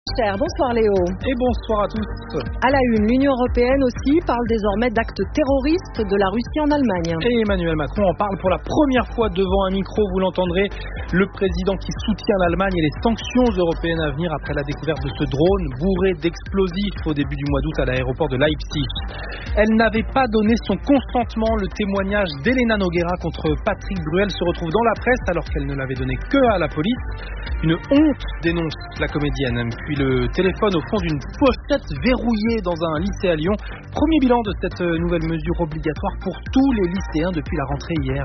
Cher. Bonsoir Léo. Et bonsoir à tous. À la une, l'Union européenne aussi parle désormais d'actes terroristes de la Russie en Allemagne. Et Emmanuel Macron en parle pour la première fois devant un micro, vous l'entendrez. Le président qui soutient l'Allemagne et les sanctions européennes à venir après la découverte de ce drone bourré d'explosifs au début du mois d'août à l'aéroport de Leipzig. Elle n'avait pas donné son consentement. Le témoignage d'Elena Noguera contre Patrick Bruel se retrouve dans la presse alors qu'elle ne l'avait donné que à la police. Une honte, dénonce la comédienne. Puis le téléphone au fond d'une pochette verrouillée dans un lycée à Lyon. Premier bilan de cette nouvelle mesure obligatoire pour tous les lycéens depuis la rentrée hier.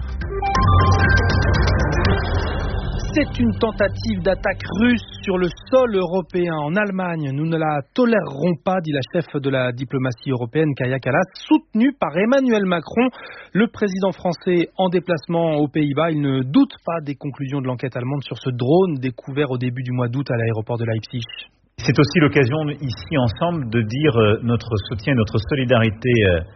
C'est une tentative d'attaque russe sur le sol européen en Allemagne. Nous ne la tolérerons pas, dit la chef de la diplomatie européenne, Kaja Kallas, soutenue par Emmanuel Macron. Le président français en déplacement aux Pays-Bas, il ne doute pas des conclusions de l'enquête allemande sur ce drone découvert au début du mois d'août à l'aéroport de Leipzig. C'est aussi l'occasion ici ensemble de dire notre soutien et notre solidarité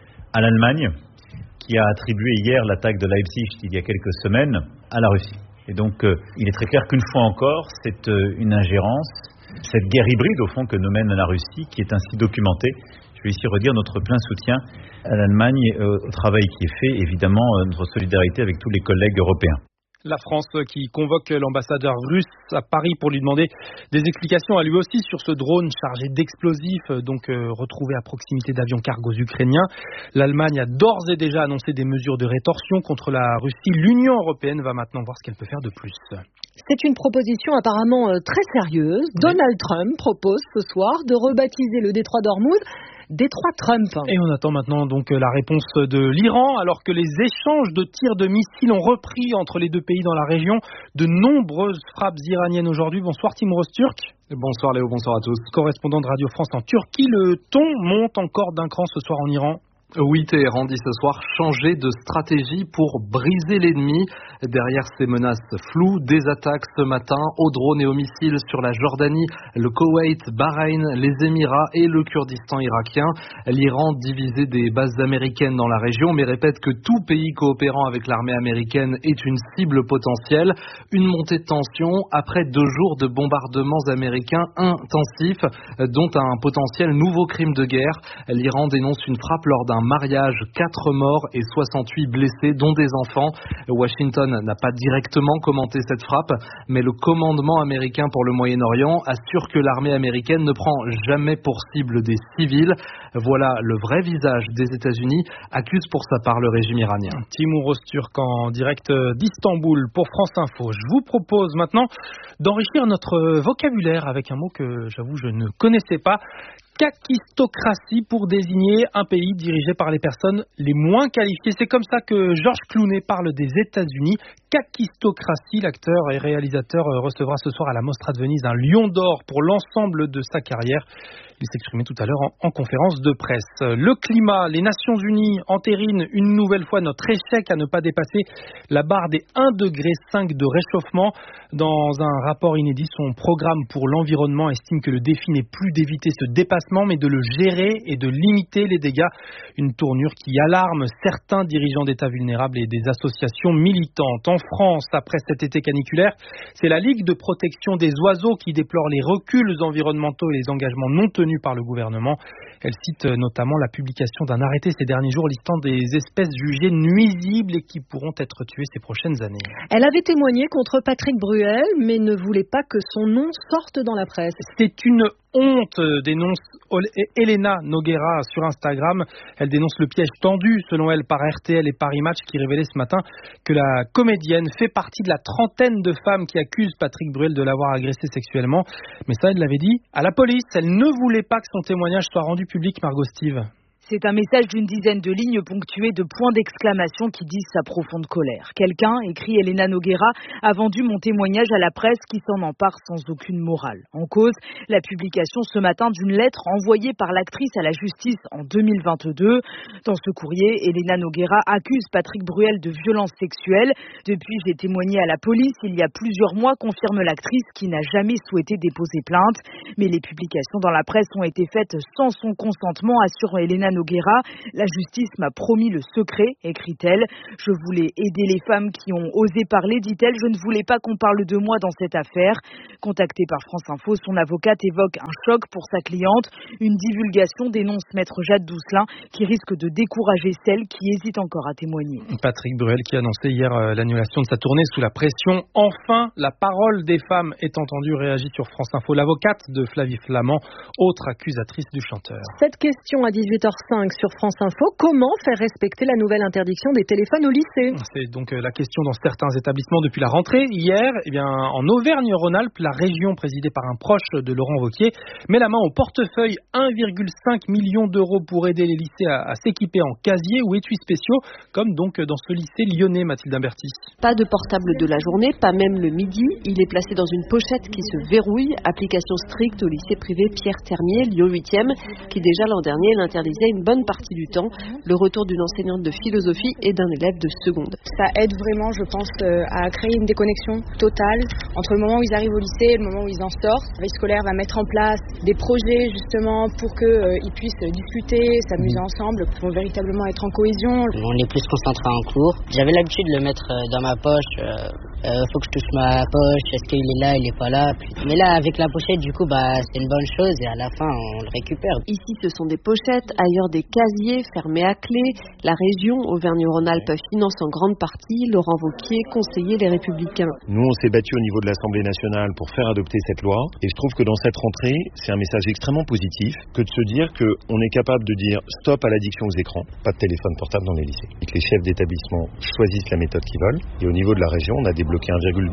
à l'Allemagne qui a attribué hier l'attaque de Leipzig il y a quelques semaines à la Russie. Et donc, il est très clair qu'une fois encore, c'est une ingérence, cette guerre hybride, au fond, que nous mène la Russie, qui est ainsi documentée. Je vais ici redire notre plein soutien à l'Allemagne au travail qui est fait, évidemment, notre solidarité avec tous les collègues européens. La France qui convoque l'ambassadeur russe à Paris pour lui demander des explications à lui aussi sur ce drone chargé d'explosifs, retrouvé à proximité d'avions cargos ukrainiens. L'Allemagne a d'ores et déjà annoncé des mesures de rétorsion contre la Russie. L'Union européenne va maintenant voir ce qu'elle peut faire de plus. C'est une proposition apparemment très sérieuse. Oui. Donald Trump propose ce soir de rebaptiser le détroit d'Ormuz détroit Trump. Et on attend maintenant donc la réponse de l'Iran, alors que les échanges de tirs de missiles ont repris entre les deux pays dans la région. De nombreuses frappes iraniennes aujourd'hui. Bonsoir Timur Öztürk. Bonsoir Léo, bonsoir à tous. Correspondant de Radio France en Turquie, le ton monte encore d'un cran ce soir en Iran. Oui, Téhéran dit ce soir changer de stratégie pour briser l'ennemi. Derrière ces menaces floues, des attaques ce matin aux drones et aux missiles sur la Jordanie, le Koweït, Bahreïn, les Émirats et le Kurdistan irakien. L'Iran divisé des bases américaines dans la région, mais répète que tout pays coopérant avec l'armée américaine est une cible potentielle. Une montée de tension après 2 jours de bombardements américains intensifs, dont un potentiel nouveau crime de guerre. L'Iran dénonce une frappe lors d'un mariage, 4 morts et 68 blessés, dont des enfants. Washington n'a pas directement commenté cette frappe, mais le commandement américain pour le Moyen-Orient assure que l'armée américaine ne prend jamais pour cible des civils. Voilà le vrai visage des États-Unis, accuse pour sa part le régime iranien. Timur Öztürk en direct d'Istanbul pour France Info. Je vous propose maintenant d'enrichir notre vocabulaire avec un mot que j'avoue je ne connaissais pas. Kakistocratie pour désigner un pays dirigé par les personnes les moins qualifiées. C'est comme ça que Georges Clooney parle des États-Unis. Kakistocratie, l'acteur et réalisateur recevra ce soir à la Mostra de Venise un Lion d'or pour l'ensemble de sa carrière. Il s'exprimait tout à l'heure en conférence de presse. Le climat, les Nations Unies entérinent une nouvelle fois notre échec à ne pas dépasser la barre des 1,5 degré de réchauffement. Dans un rapport inédit, son programme pour l'environnement estime que le défi n'est plus d'éviter ce dépassement, mais de le gérer et de limiter les dégâts. Une tournure qui alarme certains dirigeants d'États vulnérables et des associations militantes. En France, après cet été caniculaire, c'est la Ligue de protection des oiseaux qui déplore les reculs environnementaux et les engagements non tenus par le gouvernement. Elle cite notamment la publication d'un arrêté ces derniers jours listant des espèces jugées nuisibles et qui pourront être tuées ces prochaines années. Elle avait témoigné contre Patrick Bruel, mais ne voulait pas que son nom sorte dans la presse. C'est une honte, dénonce Elena Noguera sur Instagram. Elle dénonce le piège tendu, selon elle, par RTL et Paris Match, qui révélait ce matin que la comédienne fait partie de la trentaine de femmes qui accusent Patrick Bruel de l'avoir agressée sexuellement. Mais ça, elle l'avait dit à la police. Elle ne voulait pas que son témoignage soit rendu public, Margot Steve. C'est un message d'une dizaine de lignes ponctuées de points d'exclamation qui disent sa profonde colère. Quelqu'un, écrit Elena Noguera, a vendu mon témoignage à la presse qui s'en empare sans aucune morale. En cause, la publication ce matin d'une lettre envoyée par l'actrice à la justice en 2022. Dans ce courrier, Elena Noguera accuse Patrick Bruel de violence sexuelle. Depuis, j'ai témoigné à la police il y a plusieurs mois, confirme l'actrice qui n'a jamais souhaité déposer plainte. Mais les publications dans la presse ont été faites sans son consentement, assure Elena Noguera. Nogueira. La justice m'a promis le secret, écrit-elle. Je voulais aider les femmes qui ont osé parler, dit-elle. Je ne voulais pas qu'on parle de moi dans cette affaire. Contactée par France Info, son avocate évoque un choc pour sa cliente. Une divulgation, dénonce maître Jade Doucelin, qui risque de décourager celles qui hésitent encore à témoigner. Patrick Bruel qui annonçait hier l'annulation de sa tournée sous la pression. Enfin, la parole des femmes est entendue, réagit sur France Info l'avocate de Flavie Flament, autre accusatrice du chanteur. Cette question à 18h05 sur France Info, comment faire respecter la nouvelle interdiction des téléphones au lycée? C'est donc la question dans certains établissements depuis la rentrée. Hier, en Auvergne-Rhône-Alpes, la région présidée par un proche de Laurent Wauquiez met la main au portefeuille. 1,5 million d'euros pour aider les lycées à s'équiper en casiers ou étuis spéciaux, comme donc dans ce lycée lyonnais, Mathilde Imberti. Pas de portable de la journée, pas même le midi. Il est placé dans une pochette qui se verrouille. Application stricte au lycée privé Pierre Termier, Lyon 8e, qui déjà l'an dernier l'interdisait une bonne partie du temps. Le retour d'une enseignante de philosophie et d'un élève de seconde. Ça aide vraiment, je pense, à créer une déconnexion totale entre le moment où ils arrivent au lycée et le moment où ils en sortent. Le service scolaire va mettre en place des projets justement pour qu'ils puissent discuter, s'amuser ensemble, pour véritablement être en cohésion. On est plus concentré en cours. J'avais l'habitude de le mettre dans ma poche. Faut que je touche ma poche. Est-ce qu'il est là, il est pas là. Mais là, avec la pochette, du coup, c'est une bonne chose et à la fin, on le récupère. Ici, ce sont des pochettes, ailleurs des casiers fermés à clé. La région Auvergne-Rhône-Alpes finance en grande partie. Laurent Wauquiez, conseiller Les Républicains. Nous, on s'est battu au niveau de l'Assemblée nationale pour faire adopter cette loi. Et je trouve que dans cette rentrée, c'est un message extrêmement positif que de se dire qu'on est capable de dire stop à l'addiction aux écrans, pas de téléphone portable dans les lycées. Et que les chefs d'établissement choisissent la méthode qu'ils veulent. Et au niveau de la région, on a débloqué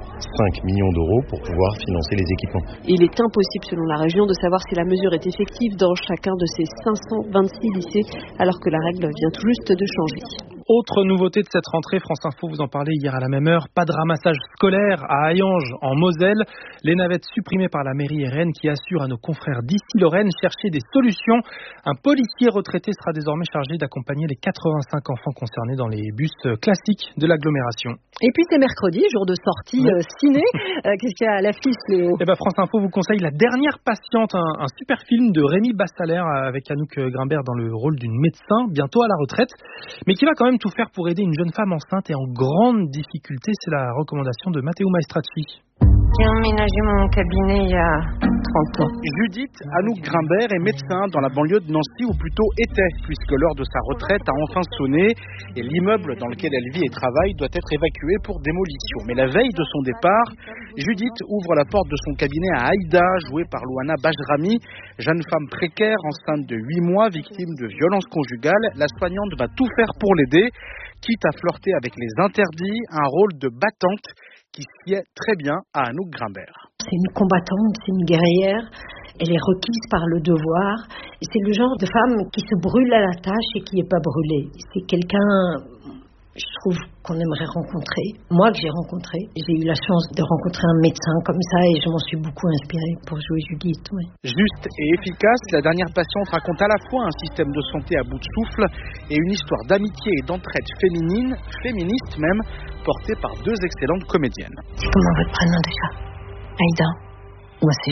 1,5 million d'euros pour pouvoir financer les équipements. Il est impossible selon la région de savoir si la mesure est effective dans chacun de ces 526 lycées, alors que la règle vient tout juste de changer. Autre nouveauté de cette rentrée, France Info vous en parlait hier à la même heure, pas de ramassage scolaire à Hayange en Moselle. Les navettes supprimées par la mairie RN qui assure à nos confrères d'ici Lorraine chercher des solutions. Un policier retraité sera désormais chargé d'accompagner les 85 enfants concernés dans les bus classiques de l'agglomération. Et puis c'est mercredi, jour de sortie ciné. Qu'est-ce qu'il y a à l'affiche, Léo? France Info vous conseille La Dernière Patiente, un super film de Rémi Bastaler avec Anouk Grimbert dans le rôle d'une médecin, bientôt à la retraite, mais qui va quand même tout faire pour aider une jeune femme enceinte et en grande difficulté. C'est la recommandation de Matteo Maestracci. J'ai emménagé mon cabinet il y a 30 ans. Judith Anouk Grimbert est médecin dans la banlieue de Nancy, ou plutôt était, puisque l'heure de sa retraite a enfin sonné et l'immeuble dans lequel elle vit et travaille doit être évacué pour démolition. Mais la veille de son départ, Judith ouvre la porte de son cabinet à Aïda, jouée par Louana Bajrami, jeune femme précaire, enceinte de 8 mois, victime de violences conjugales. La soignante va tout faire pour l'aider, quitte à flirter avec les interdits, un rôle de battante qui sied très bien à Anouk Grimbert. C'est une combattante, c'est une guerrière, elle est requise par le devoir, et c'est le genre de femme qui se brûle à la tâche et qui n'est pas brûlée. C'est quelqu'un, je trouve, qu'on aimerait rencontrer. Moi que j'ai rencontré, j'ai eu la chance de rencontrer un médecin comme ça et je m'en suis beaucoup inspirée pour jouer Judith. Oui. Juste et efficace, La Dernière Patiente raconte à la fois un système de santé à bout de souffle et une histoire d'amitié et d'entraide féminine, féministe même, portée par deux excellentes comédiennes. C'est comment votre prénom déjà? Aïda. Moi c'est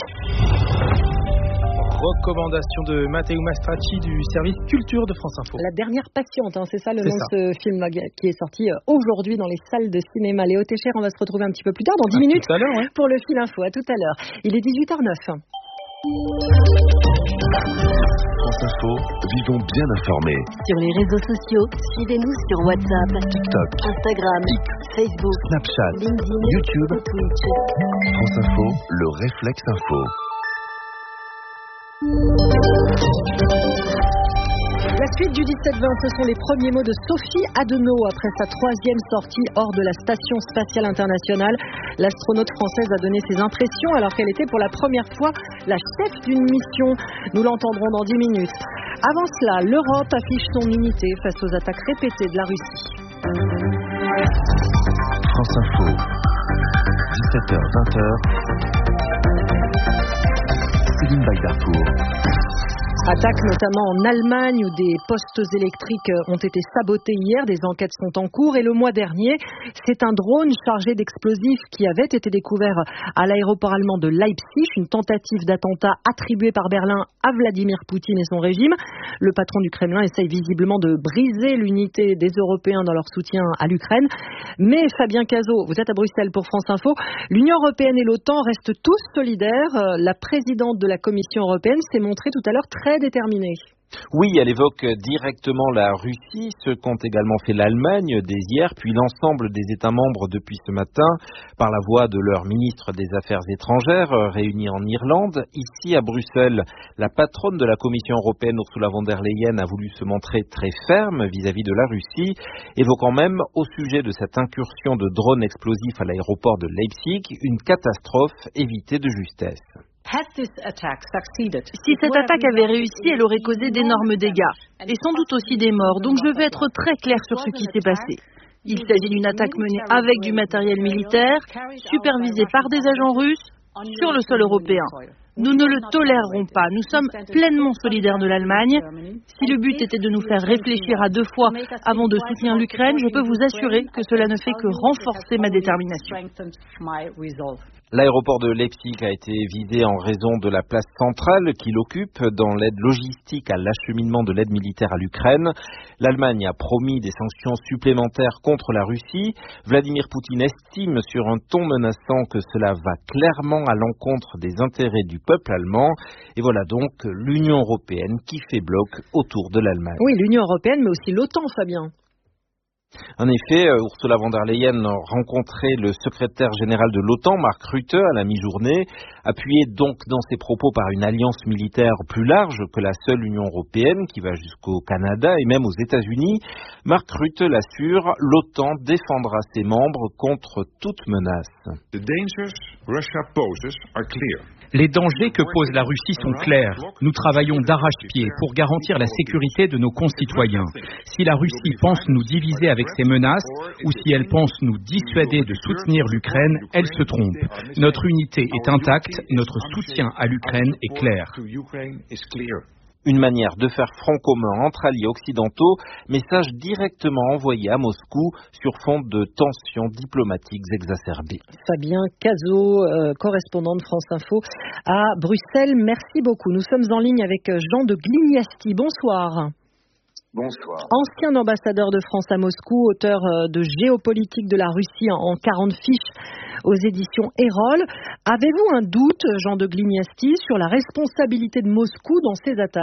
Judith. Recommandation de Matteo Maestracci du service culture de France Info. La Dernière Patiente, c'est ça le nom de ce film qui est sorti aujourd'hui dans les salles de cinéma. Léo Técher, on va se retrouver un petit peu plus tard, dans 10 minutes, pour le fil info. À tout à l'heure. Il est 18h09. France Info, vivons bien informés. Sur les réseaux sociaux, suivez-nous sur WhatsApp, TikTok, Instagram, Facebook, Snapchat, LinkedIn, YouTube, Twitch. France Info, le réflexe info. La suite du 17-20, ce sont les premiers mots de Sophie Adenau après sa 3e sortie hors de la Station Spatiale Internationale. L'astronaute française a donné ses impressions alors qu'elle était pour la première fois la chef d'une mission. Nous l'entendrons dans 10 minutes. Avant cela, l'Europe affiche son unité face aux attaques répétées de la Russie. France Info, 17h-20h. Céline Baydarpour. Attaque notamment en Allemagne où des postes électriques ont été sabotés hier. Des enquêtes sont en cours et le mois dernier, c'est un drone chargé d'explosifs qui avait été découvert à l'aéroport allemand de Leipzig. Une tentative d'attentat attribuée par Berlin à Vladimir Poutine et son régime. Le patron du Kremlin essaye visiblement de briser l'unité des Européens dans leur soutien à l'Ukraine. Mais Fabien Cazot, vous êtes à Bruxelles pour France Info. L'Union européenne et l'OTAN restent tous solidaires. La présidente de la Commission européenne s'est montrée tout à l'heure très déterminée. Oui, elle évoque directement la Russie, ce qu'ont également fait l'Allemagne dès hier, puis l'ensemble des États membres depuis ce matin, par la voix de leur ministre des Affaires étrangères, réunis en Irlande. Ici, à Bruxelles, la patronne de la Commission européenne, Ursula von der Leyen, a voulu se montrer très ferme vis-à-vis de la Russie, évoquant même, au sujet de cette incursion de drones explosifs à l'aéroport de Leipzig, une catastrophe évitée de justesse. Si cette attaque avait réussi, elle aurait causé d'énormes dégâts, et sans doute aussi des morts, donc je vais être très clair sur ce qui s'est passé. Il s'agit d'une attaque menée avec du matériel militaire, supervisée par des agents russes, sur le sol européen. Nous ne le tolérerons pas. Nous sommes pleinement solidaires de l'Allemagne. Si le but était de nous faire réfléchir à 2 fois avant de soutenir l'Ukraine, je peux vous assurer que cela ne fait que renforcer ma détermination. L'aéroport de Leipzig a été visé en raison de la place centrale qu'il occupe dans l'aide logistique à l'acheminement de l'aide militaire à l'Ukraine. L'Allemagne a promis des sanctions supplémentaires contre la Russie. Vladimir Poutine estime sur un ton menaçant que cela va clairement à l'encontre des intérêts du peuple allemand. Et voilà donc l'Union européenne qui fait bloc autour de l'Allemagne. Oui, l'Union européenne, mais aussi l'OTAN, Fabien. En effet, Ursula von der Leyen rencontrait le secrétaire général de l'OTAN, Mark Rutte, à la mi-journée, appuyé donc dans ses propos par une alliance militaire plus large que la seule Union européenne, qui va jusqu'au Canada et même aux États-Unis. Mark Rutte l'assure, l'OTAN défendra ses membres contre toute menace. The dangers Russia poses are clear. Les dangers que pose la Russie sont clairs. Nous travaillons d'arrache-pied pour garantir la sécurité de nos concitoyens. Si la Russie pense nous diviser avec ses menaces, ou si elle pense nous dissuader de soutenir l'Ukraine, elle se trompe. Notre unité est intacte, notre soutien à l'Ukraine est clair. Une manière de faire front commun entre alliés occidentaux, message directement envoyé à Moscou sur fond de tensions diplomatiques exacerbées. Fabien Cazot, correspondant de France Info à Bruxelles, merci beaucoup. Nous sommes en ligne avec Jean de Glignasti. Bonsoir. Bonsoir. Ancien ambassadeur de France à Moscou, auteur de Géopolitique de la Russie en 40 fiches aux éditions Erol. Avez-vous un doute, Jean de Glignasti, sur la responsabilité de Moscou dans ces attaques ?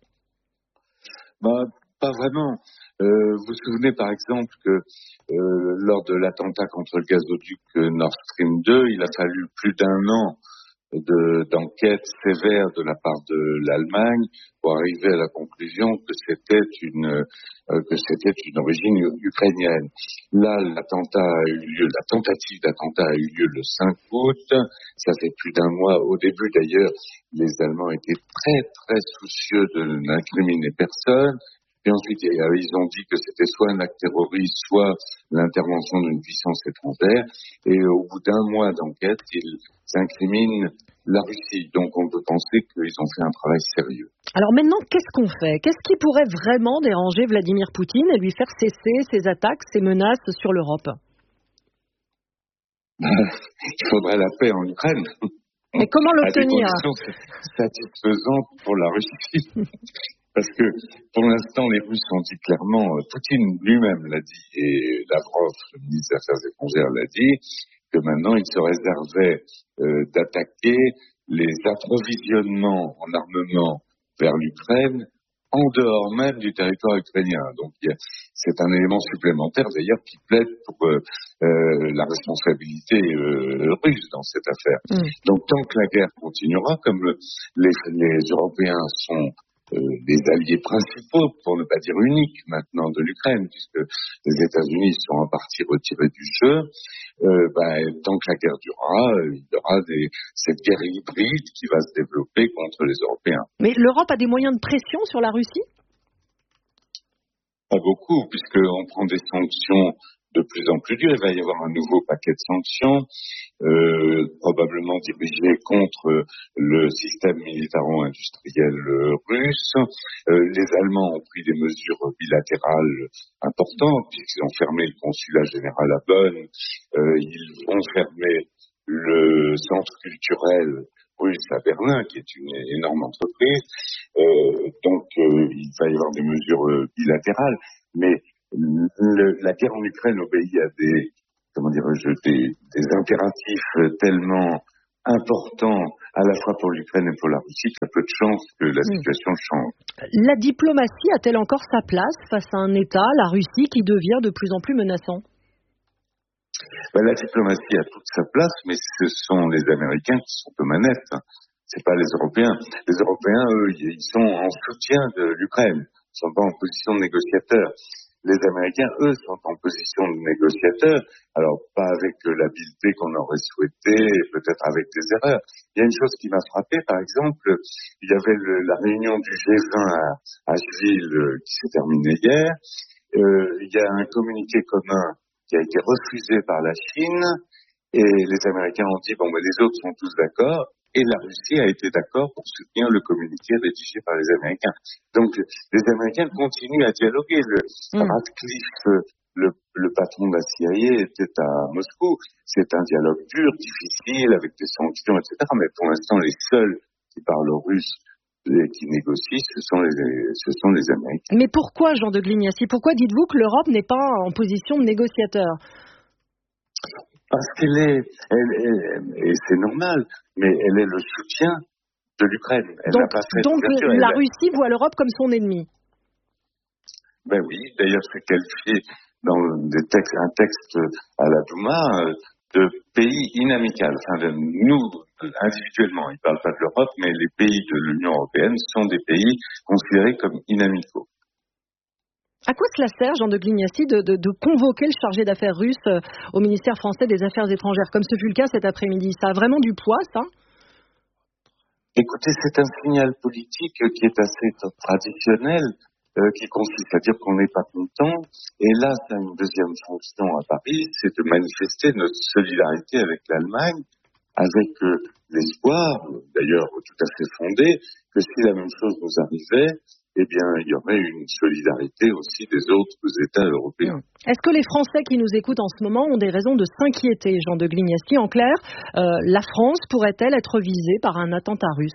Pas vraiment. Vous vous souvenez par exemple que lors de l'attentat contre le gazoduc Nord Stream 2, il a fallu plus d'1 an d'enquête sévère de la part de l'Allemagne pour arriver à la conclusion que c'était une origine ukrainienne. Là, la tentative d'attentat a eu lieu le 5 août. Ça fait plus d'1 mois. Au début, d'ailleurs, les Allemands étaient très, très soucieux de n'incriminer personne. Puis ensuite, ils ont dit que c'était soit un acte terroriste, soit l'intervention d'une puissance étrangère. Et au bout d'1 mois d'enquête, ils incriminent la Russie. Donc on peut penser qu'ils ont fait un travail sérieux. Alors maintenant, qu'est-ce qu'on fait ? Qu'est-ce qui pourrait vraiment déranger Vladimir Poutine et lui faire cesser ses attaques, ses menaces sur l'Europe ? Il faudrait la paix en Ukraine. Et comment l'obtenir ? À des conditions satisfaisantes pour la Russie. Parce que, pour l'instant, les Russes ont dit clairement, Poutine lui-même l'a dit, et Lavrov, le ministre des Affaires étrangères, l'a dit, que maintenant, il se réservait d'attaquer les approvisionnements en armement vers l'Ukraine en dehors même du territoire ukrainien. Donc, c'est un élément supplémentaire, d'ailleurs, qui plaide pour la responsabilité russe dans cette affaire. Donc, tant que la guerre continuera, comme les Européens sont les alliés principaux, pour ne pas dire uniques maintenant, de l'Ukraine, puisque les États-Unis sont en partie retirés du jeu, tant que la guerre durera, il y aura cette guerre hybride qui va se développer contre les Européens. Mais l'Europe a des moyens de pression sur la Russie ? Pas beaucoup, puisqu'on prend des sanctions de plus en plus dur. Il va y avoir un nouveau paquet de sanctions, probablement dirigé contre le système militaro-industriel russe. Les Allemands ont pris des mesures bilatérales importantes, puisqu'ils ont fermé le consulat général à Bonn, ils vont fermer le centre culturel russe à Berlin, qui est une énorme entreprise. Donc, il va y avoir des mesures bilatérales, mais la guerre en Ukraine obéit à des impératifs tellement importants à la fois pour l'Ukraine et pour la Russie qu'il y a peu de chances que la situation change. La diplomatie a-t-elle encore sa place face à un État, la Russie, qui devient de plus en plus menaçant ? La diplomatie a toute sa place, mais ce sont les Américains qui sont aux manettes. C'est pas les Européens. Les Européens, eux, ils sont en soutien de l'Ukraine. Ils sont pas en position de négociateur. Les Américains, eux, sont en position de négociateur. Alors, pas avec l'habileté qu'on aurait souhaité, peut-être avec des erreurs. Il y a une chose qui m'a frappé, par exemple, il y avait la réunion du G20 à Asheville qui s'est terminée hier. Il y a un communiqué commun qui a été refusé par la Chine, et les Américains ont dit, les autres sont tous d'accord, et la Russie a été d'accord pour soutenir le communiqué rédigé par les Américains. Donc, les Américains continuent à dialoguer. Radcliffe, le patron de la CIA, était à Moscou. C'est un dialogue dur, difficile, avec des sanctions, etc. Mais pour l'instant, les seuls qui parlent russe et qui négocient, ce sont les Américains. Mais pourquoi, Jean de Glignassi, pourquoi dites-vous que l'Europe n'est pas en position de négociateur ? Parce qu'elle est, et c'est normal, mais elle est le soutien de l'Ukraine. Donc la Russie voit l'Europe comme son ennemi. Ben oui, d'ailleurs c'est qualifié dans un texte à la Douma de pays inamical. Enfin, nous, individuellement, ils ne parlent pas de l'Europe, mais les pays de l'Union européenne sont des pays considérés comme inamicaux. À quoi cela sert, Jean de Glignassi, de convoquer le chargé d'affaires russe au ministère français des Affaires étrangères, comme ce fut le cas cet après-midi ? Ça a vraiment du poids, ça ? Écoutez, c'est un signal politique qui est assez traditionnel, qui consiste à dire qu'on n'est pas content. Et là, ça a une deuxième fonction à Paris, c'est de manifester notre solidarité avec l'Allemagne, avec l'espoir, d'ailleurs tout à fait fondé, que si la même chose nous arrivait, eh bien, il y aurait une solidarité aussi des autres États européens. Est-ce que les Français qui nous écoutent en ce moment ont des raisons de s'inquiéter, Jean de Glignassi ? En clair, la France pourrait-elle être visée par un attentat russe ?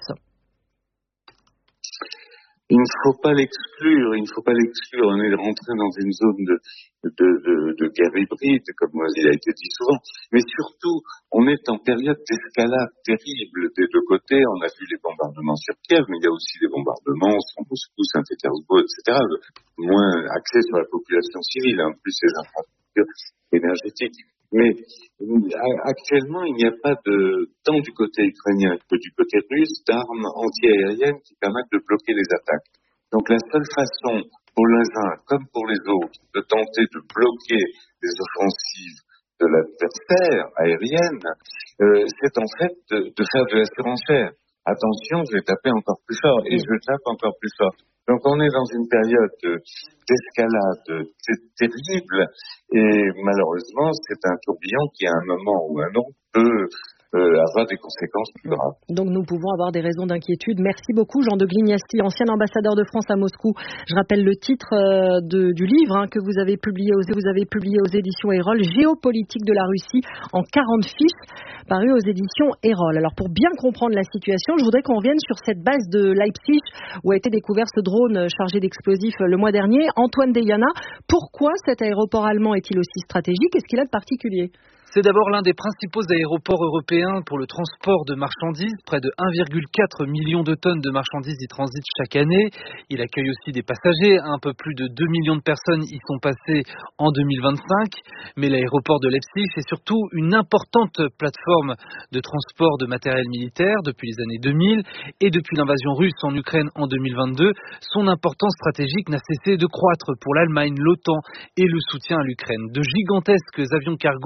Il ne faut pas l'exclure, On est rentré dans une zone de guerre hybride, comme il a été dit souvent. Mais surtout, on est en période d'escalade terrible des deux côtés. On a vu les bombardements sur Kiev, mais il y a aussi des bombardements sur Moscou, Saint-Pétersbourg, etc. Moins axés sur la population civile, plus les infrastructures énergétiques. Mais actuellement, il n'y a pas tant du côté ukrainien que du côté russe d'armes anti-aériennes qui permettent de bloquer les attaques. Donc la seule façon pour les uns comme pour les autres de tenter de bloquer les offensives de l'adversaire aérienne, c'est en fait de faire de la surenchère. Attention, je vais taper encore plus fort et je tape encore plus fort. Donc on est dans une période d'escalade terrible et malheureusement c'est un tourbillon qui à un moment ou un autre peut avoir des conséquences plus graves. Donc nous pouvons avoir des raisons d'inquiétude. Merci beaucoup Jean de Glignassi, ancien ambassadeur de France à Moscou. Je rappelle le titre du livre que vous avez publié aux éditions Erol, Géopolitique de la Russie en 40 fiches, paru aux éditions Erol. Alors pour bien comprendre la situation, je voudrais qu'on revienne sur cette base de Leipzig où a été découvert ce drone chargé d'explosifs le mois dernier. Antoine Deyana, pourquoi cet aéroport allemand est-il aussi stratégique ? Qu'est-ce qu'il a de particulier ? C'est d'abord l'un des principaux aéroports européens pour le transport de marchandises. Près de 1,4 million de tonnes de marchandises y transitent chaque année. Il accueille aussi des passagers. Un peu plus de 2 millions de personnes y sont passées en 2025. Mais l'aéroport de Leipzig est surtout une importante plateforme de transport de matériel militaire depuis les années 2000. Et depuis l'invasion russe en Ukraine en 2022, son importance stratégique n'a cessé de croître pour l'Allemagne, l'OTAN et le soutien à l'Ukraine. De gigantesques avions cargo en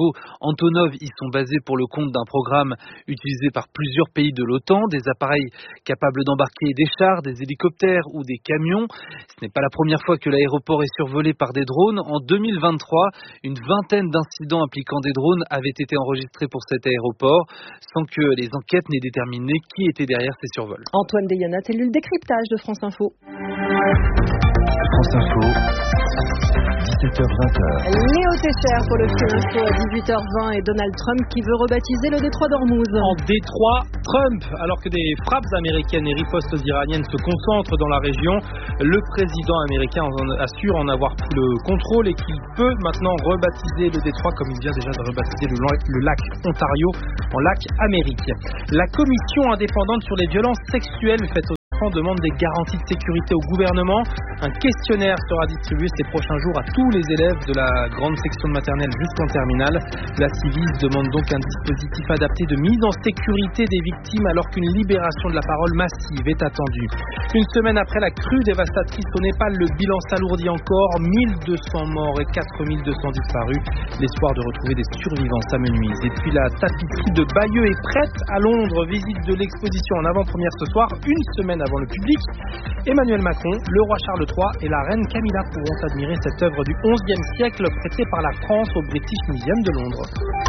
Antonov. Ils sont basés pour le compte d'un programme utilisé par plusieurs pays de l'OTAN, des appareils capables d'embarquer des chars, des hélicoptères ou des camions. Ce n'est pas la première fois que l'aéroport est survolé par des drones. En 2023, une vingtaine d'incidents impliquant des drones avaient été enregistrés pour cet aéroport, sans que les enquêtes n'aient déterminé qui était derrière ces survols. Antoine Deyana, cellule décryptage de France Info. France Info, 17h-20h. Léo Tesser pour le Fil Info à 18h20 et Donald Trump qui veut rebaptiser le détroit d'Ormuz. En détroit Trump, alors que des frappes américaines et ripostes iraniennes se concentrent dans la région, le président américain assure en avoir pris le contrôle et qu'il peut maintenant rebaptiser le détroit comme il vient déjà de rebaptiser le lac Ontario en lac Amérique. La commission indépendante sur les violences sexuelles faite aux demande des garanties de sécurité au gouvernement. Un questionnaire sera distribué ces prochains jours à tous les élèves de la grande section de maternelle jusqu'en terminale. La Civis demande donc un dispositif adapté de mise en sécurité des victimes alors qu'une libération de la parole massive est attendue. Une semaine après la crue dévastatrice au Népal, le bilan s'alourdit encore. 1200 morts et 4200 disparus. L'espoir de retrouver des survivants s'amenuise. Et puis la tapisserie de Bayeux est prête à Londres. Visite de l'exposition en avant-première ce soir, une semaine avant le public. Emmanuel Macron, le roi Charles III et la reine Camilla pourront admirer cette œuvre du XIe siècle prêtée par la France au British Museum de Londres.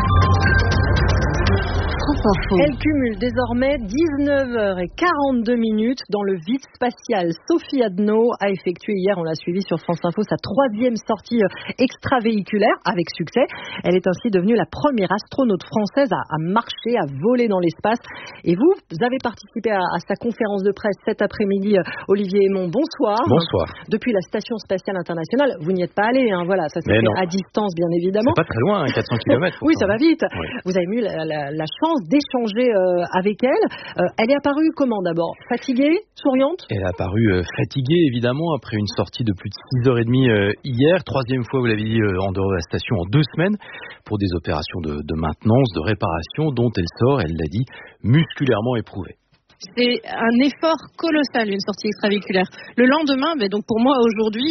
Elle cumule désormais 19h42 dans le vide spatial. Sophie Adno a effectué hier, on l'a suivi sur France Info, sa 3e sortie extravéhiculaire avec succès. Elle est ainsi devenue la première astronaute française à marcher, à voler dans l'espace. Et vous avez participé à sa conférence de presse cet après-midi. Olivier Aymon, bonsoir. Bonsoir. Depuis la Station Spatiale Internationale, vous n'y êtes pas allé, hein, voilà, ça s'est fait à distance bien évidemment. C'est pas très loin, 400 km. Oui, ça va vite. Oui. Vous avez eu la chance d'échanger avec elle. Elle est apparue comment d'abord? Fatiguée? Souriante? Elle est apparue fatiguée évidemment après une sortie de plus de 6h30 hier. 3e fois, vous l'avez dit, en dehors de la station en 2 semaines pour des opérations de maintenance, de réparation dont elle sort, elle l'a dit, musculairement éprouvée. C'est un effort colossal, une sortie extravéhiculaire. Le lendemain, donc pour moi aujourd'hui,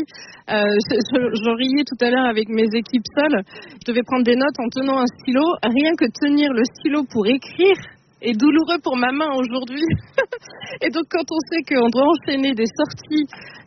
j'en riais tout à l'heure avec mes équipes seules, je devais prendre des notes en tenant un stylo. Rien que tenir le stylo pour écrire est douloureux pour ma main aujourd'hui. Et donc quand on sait qu'on doit enchaîner des sorties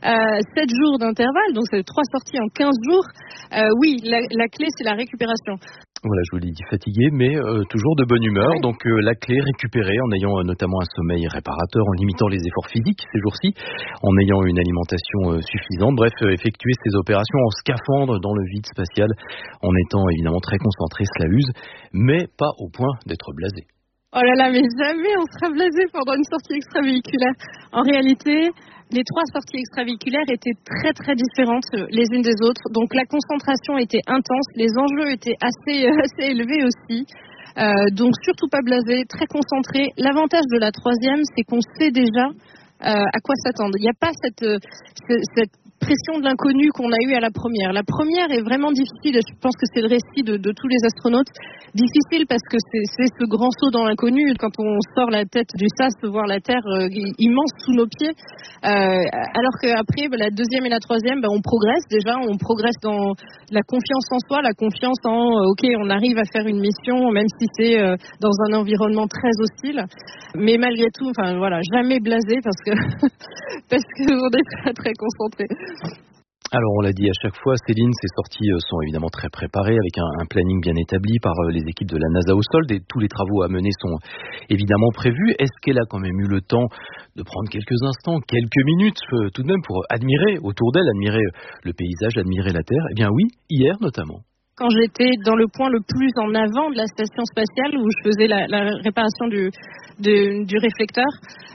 7 jours d'intervalle, donc c'est 3 sorties en 15 jours, oui, la clé c'est la récupération. Voilà, je vous l'ai dit, fatigué, mais toujours de bonne humeur. Ouais. Donc la clé, récupérer en ayant notamment un sommeil réparateur, en limitant les efforts physiques ces jours-ci, en ayant une alimentation suffisante. Bref, effectuer ces opérations en scaphandre dans le vide spatial, en étant évidemment très concentré, cela use, mais pas au point d'être blasé. Oh là là, mais jamais on sera blasé pendant une sortie extravéhiculaire. En réalité, les 3 sorties extravéhiculaires étaient très très différentes les unes des autres. Donc la concentration était intense, les enjeux étaient assez élevés aussi. Donc surtout pas blasé, très concentré. L'avantage de la 3e, c'est qu'on sait déjà à quoi s'attendre. Il n'y a pas cette pression de l'inconnu qu'on a eu à la première. La première est vraiment difficile, je pense que c'est le récit de tous les astronautes. Difficile parce que c'est ce grand saut dans l'inconnu. Quand on sort la tête du sas, voir la Terre immense sous nos pieds. Alors qu'après, la 2e et la 3e, on progresse déjà. On progresse dans la confiance en soi, la confiance en OK, on arrive à faire une mission, même si c'est dans un environnement très hostile. Mais malgré tout, jamais blasé parce que on est très très concentré. Alors on l'a dit à chaque fois, Céline, ces sorties sont évidemment très préparées avec un planning bien établi par les équipes de la NASA au sol. Tous les travaux à mener sont évidemment prévus. Est-ce qu'elle a quand même eu le temps de prendre quelques instants, quelques minutes tout de même pour admirer autour d'elle, admirer le paysage, admirer la Terre? Eh bien oui, hier notamment. Quand j'étais dans le point le plus en avant de la station spatiale où je faisais la réparation du réflecteur,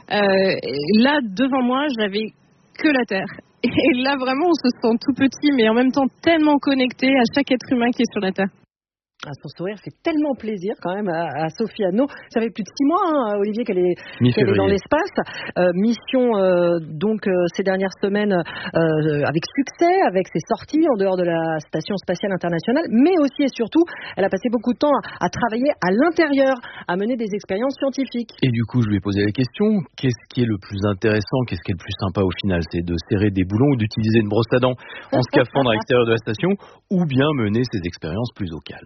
là devant moi j'avais que la Terre. Et là vraiment on se sent tout petit mais en même temps tellement connecté à chaque être humain qui est sur la Terre. Son sourire fait tellement plaisir quand même à Sophie Adno. Ça fait plus de 6 mois, Olivier, qu'elle est dans l'espace. Mission donc ces dernières semaines avec succès, avec ses sorties en dehors de la Station Spatiale Internationale, mais aussi et surtout, elle a passé beaucoup de temps à travailler à l'intérieur, à mener des expériences scientifiques. Et du coup, je lui ai posé la question, qu'est-ce qui est le plus intéressant, qu'est-ce qui est le plus sympa au final? C'est de serrer des boulons ou d'utiliser une brosse à dents en scaphandre à l'extérieur de la station, ou bien mener ces expériences plus au calme?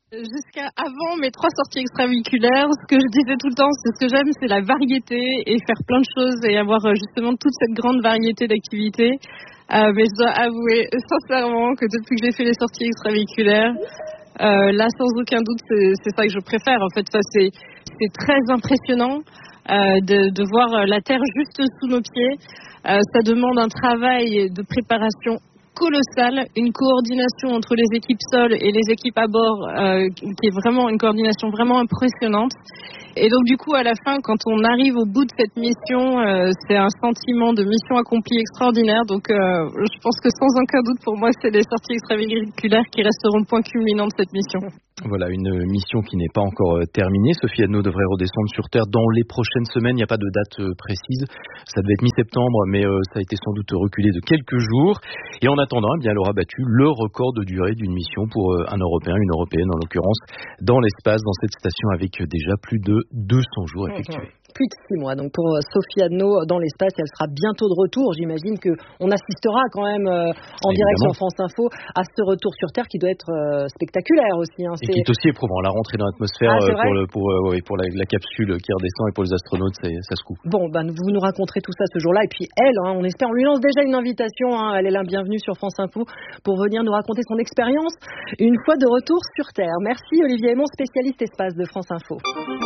Jusqu'à avant mes 3 sorties extravéhiculaires, ce que je disais tout le temps, c'est ce que j'aime, c'est la variété et faire plein de choses et avoir justement toute cette grande variété d'activités. Mais je dois avouer sincèrement que depuis que j'ai fait les sorties extravéhiculaires, là sans aucun doute c'est ça que je préfère. En fait, ça c'est très impressionnant de voir la terre juste sous nos pieds. Ça demande un travail de préparation colossale, une coordination entre les équipes sol et les équipes à bord qui est vraiment une coordination vraiment impressionnante. Et donc du coup à la fin, quand on arrive au bout de cette mission, c'est un sentiment de mission accomplie extraordinaire. Donc je pense que sans aucun doute pour moi c'est les sorties extravéhiculaires qui resteront le point culminant de cette mission. Voilà, une mission qui n'est pas encore terminée. Sophie Adno devrait redescendre sur Terre dans les prochaines semaines. Il n'y a pas de date précise. Ça devait être mi-septembre, mais ça a été sans doute reculé de quelques jours. Et en attendant, eh bien, elle aura battu le record de durée d'une mission pour un Européen, une Européenne en l'occurrence, dans l'espace, dans cette station avec déjà plus de 200 jours effectués. Plus de 6 mois. Donc pour Sophie Adno dans l'espace, elle sera bientôt de retour. J'imagine qu'on assistera quand même en direct sur France Info à ce retour sur Terre qui doit être spectaculaire aussi. Hein. Et qui est aussi éprouvant. La rentrée dans l'atmosphère pour la capsule qui redescend et pour les astronautes, ça se coupe. Bon, vous nous raconterez tout ça ce jour-là. Et puis elle, on espère, on lui lance déjà une invitation. Elle est la bienvenue sur France Info pour venir nous raconter son expérience une fois de retour sur Terre. Merci Olivier Aymon, spécialiste espace de France Info.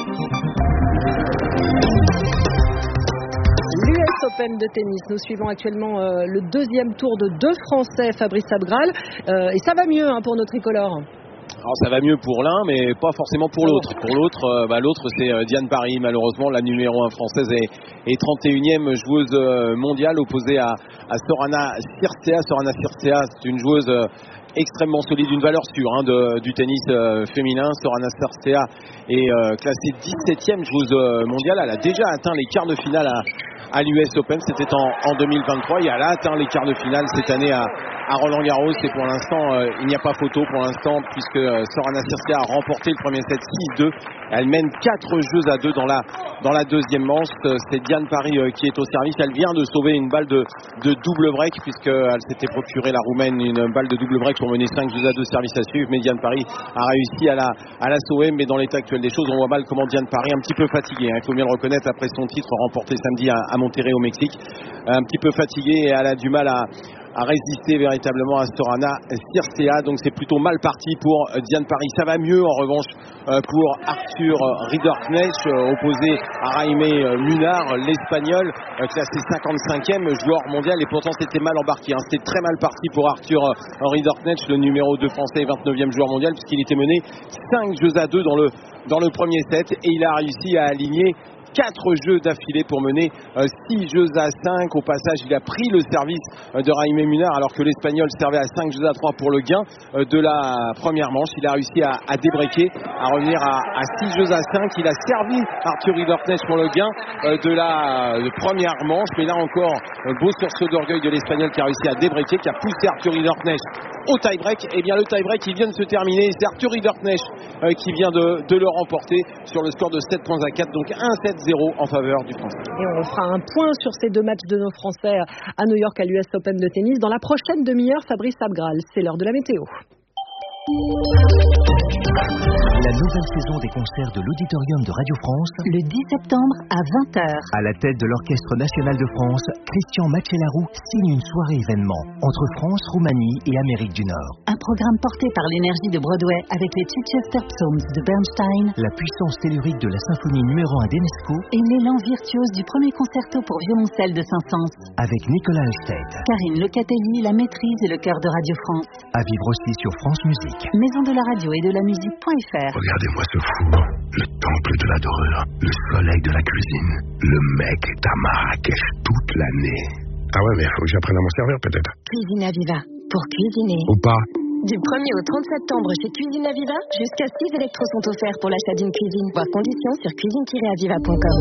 L'US Open de tennis. Nous suivons actuellement le 2e tour de 2 Français, Fabrice Abgral. Et ça va mieux pour nos tricolores. Alors ça va mieux pour l'un, mais pas forcément pour l'autre. Pour l'autre, c'est Diane Parry, malheureusement, la numéro 1 française et 31e joueuse mondiale opposée à Sorana Cîrstea. Sorana Cîrstea, c'est une joueuse extrêmement solide, une valeur sûre du tennis féminin. Sorana Cîrstea est classée 17e joueuse mondiale. Elle a déjà atteint les quarts de finale à l'US Open, c'était en 2023, et elle a atteint les quarts de finale cette année à Roland Garros, et pour l'instant il n'y a pas photo pour l'instant puisque Sorana Cîrstea a remporté le premier set 6-2. Elle mène 4 jeux à 2 dans la deuxième manche. C'est Diane Parry qui est au service. Elle vient de sauver une balle de double break puisqu'elle s'était procuré, la Roumaine, une balle de double break pour mener 5 jeux à 2 services à suivre, mais Diane Parry a réussi à la sauver. Mais dans l'état actuel des choses, on voit mal comment Diane Parry, un petit peu fatiguée, il faut bien le reconnaître, après son titre remporté samedi à Monterrey au Mexique, un petit peu fatiguée, et elle a du mal à résister véritablement à Sorana Cîrstea. Donc c'est plutôt mal parti pour Diane Parry. Ça va mieux en revanche pour Arthur Ridderknecht, opposé à Jaime Munar, l'Espagnol, classé 55e joueur mondial, et pourtant c'était mal embarqué. C'était très mal parti pour Arthur Ridderknecht, le numéro 2 français et 29e joueur mondial, puisqu'il était mené 5 jeux à 2 dans le premier set, et il a réussi à aligner 4 jeux d'affilée pour mener 6 jeux à 5. Au passage, il a pris le service de Jaime Munar alors que l'Espagnol servait à 5 jeux à 3 pour le gain de la première manche. Il a réussi à débreaker, à revenir à 6 jeux à 5. Il a servi Arthur Ridderknecht pour le gain de la première manche. Mais là encore, beau sursaut d'orgueil de l'Espagnol qui a réussi à débreaker, qui a poussé Arthur Ridderknecht au tie-break. Et bien le tie-break il vient de se terminer. C'est Arthur Ridderknecht qui vient de le remporter sur le score de 7 points à 4. Donc 1-7-0 en faveur du Français. Et on fera un point sur ces 2 matchs de nos Français à New York à l'US Open de tennis dans la prochaine demi-heure. Fabrice Abgral, c'est l'heure de la météo. La nouvelle saison des concerts de l'Auditorium de Radio France, le 10 septembre à 20h. À la tête de l'Orchestre National de France, Christian Macellaro signe une soirée événement entre France, Roumanie et Amérique du Nord. Un programme porté par l'énergie de Broadway avec les Chichester Psalms de Bernstein, la puissance tellurique de la symphonie numéro 1 d'Enesco et l'élan virtuose du premier concerto pour violoncelle de Saint-Saëns. Avec Nicolas Husted, Karine Lecatelli, la maîtrise et le chœur de Radio France. À vivre aussi sur France Musique. Maison de la radio et de la musique.fr. Regardez-moi ce four, le temple de la dorure, le soleil de la cuisine. Le mec est à Marrakech toute l'année. Ah ouais, mais il faut que j'apprenne à m'en servir peut-être. Cuisine Aviva, pour cuisiner. Ou pas. Du 1er au 30 septembre chez Cuisine Aviva, jusqu'à 6 électros sont offerts pour l'achat d'une cuisine. Voir conditions sur cuisine-aviva.com.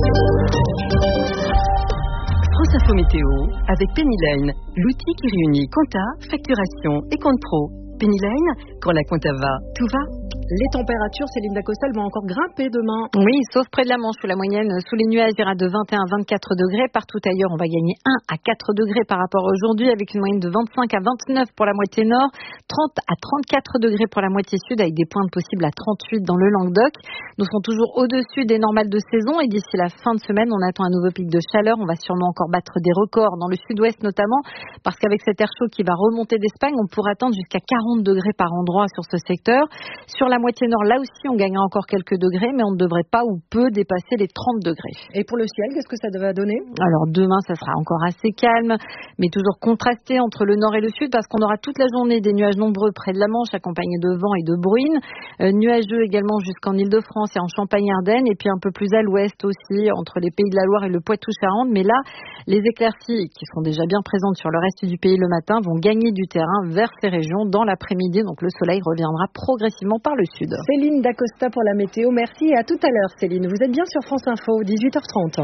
France Info Météo avec Penny Lane, l'outil qui réunit compta, facturation et compte pro. Penny Lane, quand la compta va, tout va. Les températures, Céline Dacosta, vont encore grimper demain. Oui, sauf près de la Manche où la moyenne sous les nuages ira de 21 à 24 degrés. Partout ailleurs, on va gagner 1 à 4 degrés par rapport à aujourd'hui, avec une moyenne de 25 à 29 pour la moitié nord, 30 à 34 degrés pour la moitié sud, avec des pointes possibles à 38 dans le Languedoc. Nous serons toujours au-dessus des normales de saison et d'ici la fin de semaine, on attend un nouveau pic de chaleur. On va sûrement encore battre des records dans le sud-ouest notamment, parce qu'avec cet air chaud qui va remonter d'Espagne, on pourra atteindre jusqu'à 40 degrés par endroit sur ce secteur. Sur la moitié nord, là aussi, on gagnera encore quelques degrés, mais on ne devrait pas ou peu dépasser les 30 degrés. Et pour le ciel, qu'est-ce que ça va donner? Alors demain, ça sera encore assez calme, mais toujours contrasté entre le nord et le sud, parce qu'on aura toute la journée des nuages nombreux près de la Manche, accompagnés de vent et de bruine. Nuageux également jusqu'en Île-de-France et en Champagne-Ardenne, et puis un peu plus à l'ouest aussi, entre les Pays de la Loire et le Poitou-Charentes. Mais là, les éclaircies, qui sont déjà bien présentes sur le reste du pays le matin, vont gagner du terrain vers ces régions dans l'après-midi. Donc le soleil reviendra progressivement par le sud. Céline Dacosta pour la météo. Merci et à tout à l'heure, Céline. Vous êtes bien sur France Info, 18h30.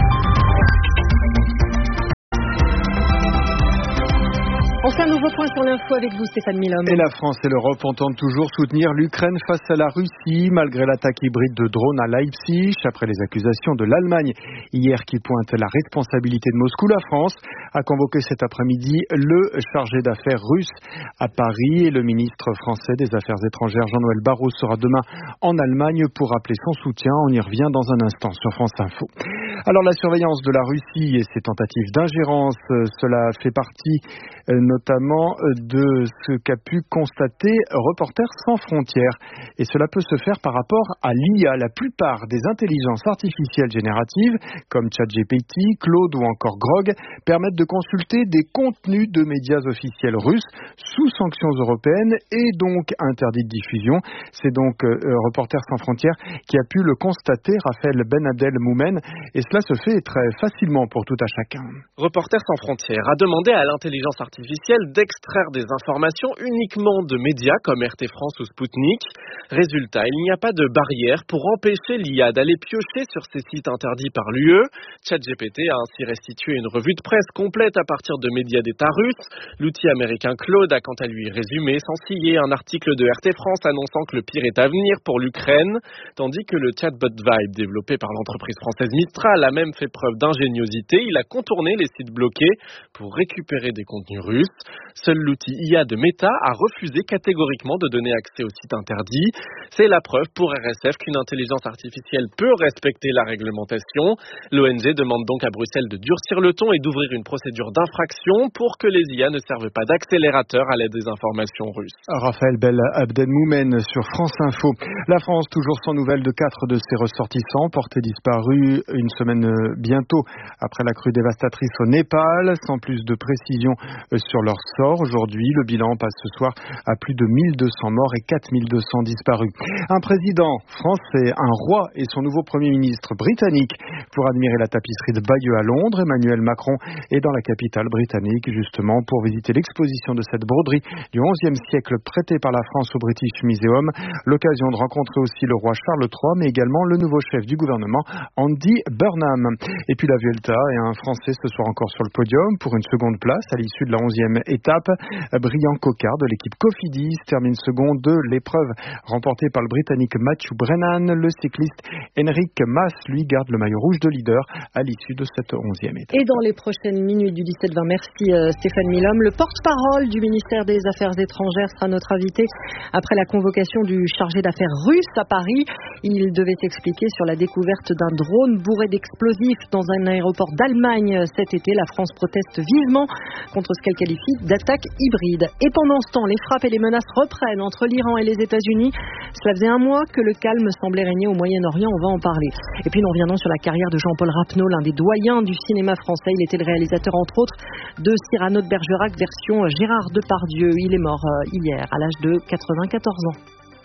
On fait un nouveau point sur l'info avec vous, Stéphane Milhomme. Et la France et l'Europe entendent toujours soutenir l'Ukraine face à la Russie, malgré l'attaque hybride de drones à Leipzig, après les accusations de l'Allemagne hier qui pointe la responsabilité de Moscou. La France a convoqué cet après-midi le chargé d'affaires russe à Paris et le ministre français des Affaires étrangères Jean-Noël Barrot sera demain en Allemagne pour rappeler son soutien. On y revient dans un instant sur France Info. Alors la surveillance de la Russie et ses tentatives d'ingérence, cela fait partie notamment de ce qu'a pu constater Reporters sans frontières. Et cela peut se faire par rapport à l'IA. La plupart des intelligences artificielles génératives, comme ChatGPT, Claude ou encore Grok, permettent de consulter des contenus de médias officiels russes sous sanctions européennes et donc interdits de diffusion. C'est donc Reporters sans frontières qui a pu le constater, Raphaël Ben Abdelmoumen, et cela se fait très facilement pour tout à chacun. Reporters sans frontières a demandé à l'intelligence artificielle d'extraire des informations uniquement de médias comme RT France ou Sputnik. Résultat, il n'y a pas de barrière pour empêcher l'IA d'aller piocher sur ces sites interdits par l'UE. ChatGPT a ainsi restitué une revue de presse complète à partir de médias d'État russes. L'outil américain Claude a quant à lui résumé sans ciller un article de RT France annonçant que le pire est à venir pour l'Ukraine, tandis que le chatbot Vibe développé par l'entreprise française Mistral a même fait preuve d'ingéniosité. Il a contourné les sites bloqués pour récupérer des contenus russes. Seul l'outil IA de Meta a refusé catégoriquement de donner accès aux sites interdits. C'est la preuve pour RSF qu'une intelligence artificielle peut respecter la réglementation. L'ONG demande donc à Bruxelles de durcir le ton et d'ouvrir une procédure d'infraction pour que les IA ne servent pas d'accélérateur à la désinformation russe. Raphaël Abdelmoumen sur France Info. La France, toujours sans nouvelles de 4 de ses ressortissants, portés disparus une semaine bientôt après la crue dévastatrice au Népal, sans plus de précision sur leur sort. Aujourd'hui, le bilan passe ce soir à plus de 1200 morts et 4200 disparus. Un président français, un roi et son nouveau Premier ministre britannique pour admirer la tapisserie de Bayeux à Londres. Emmanuel Macron est dans la capitale britannique justement pour visiter l'exposition de cette broderie du XIe siècle prêtée par la France au British Museum. L'occasion de rencontrer aussi le roi Charles III, mais également le nouveau chef du gouvernement, Andy Burnham. Et puis la Vuelta et un Français ce soir encore sur le podium pour une seconde place à l'issue de la 11e étape. Brian Cocard de l'équipe Cofidis termine second de l'épreuve remportée par le Britannique Matthew Brennan. Le cycliste Henrik Mas, lui, garde le maillot rouge de leader à l'issue de cette 11e étape. Et dans les prochaines minutes du 17-20, merci Stéphane Milhomme. Le porte-parole du ministère des Affaires étrangères sera notre invité après la convocation du chargé d'affaires russe à Paris. Il devait s'expliquer sur la découverte d'un drone bourré d'explosifs dans un aéroport d'Allemagne cet été. La France proteste vivement contre ce qu'elle qualifie d'attaque hybride. Et pendant ce temps, les frappes et les menaces reprennent entre l'Iran et les États-Unis. Cela faisait un mois que le calme semblait régner au Moyen-Orient, on va en parler. Et puis nous reviendrons sur la carrière de Jean-Paul Rapneau, l'un des doyens du cinéma français. Il était le réalisateur, entre autres, de Cyrano de Bergerac, version Gérard Depardieu. Il est mort hier, à l'âge de 94 ans.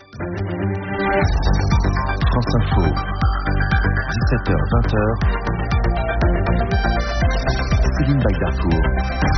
France Info, 17h-20h, Céline Baydarcourt.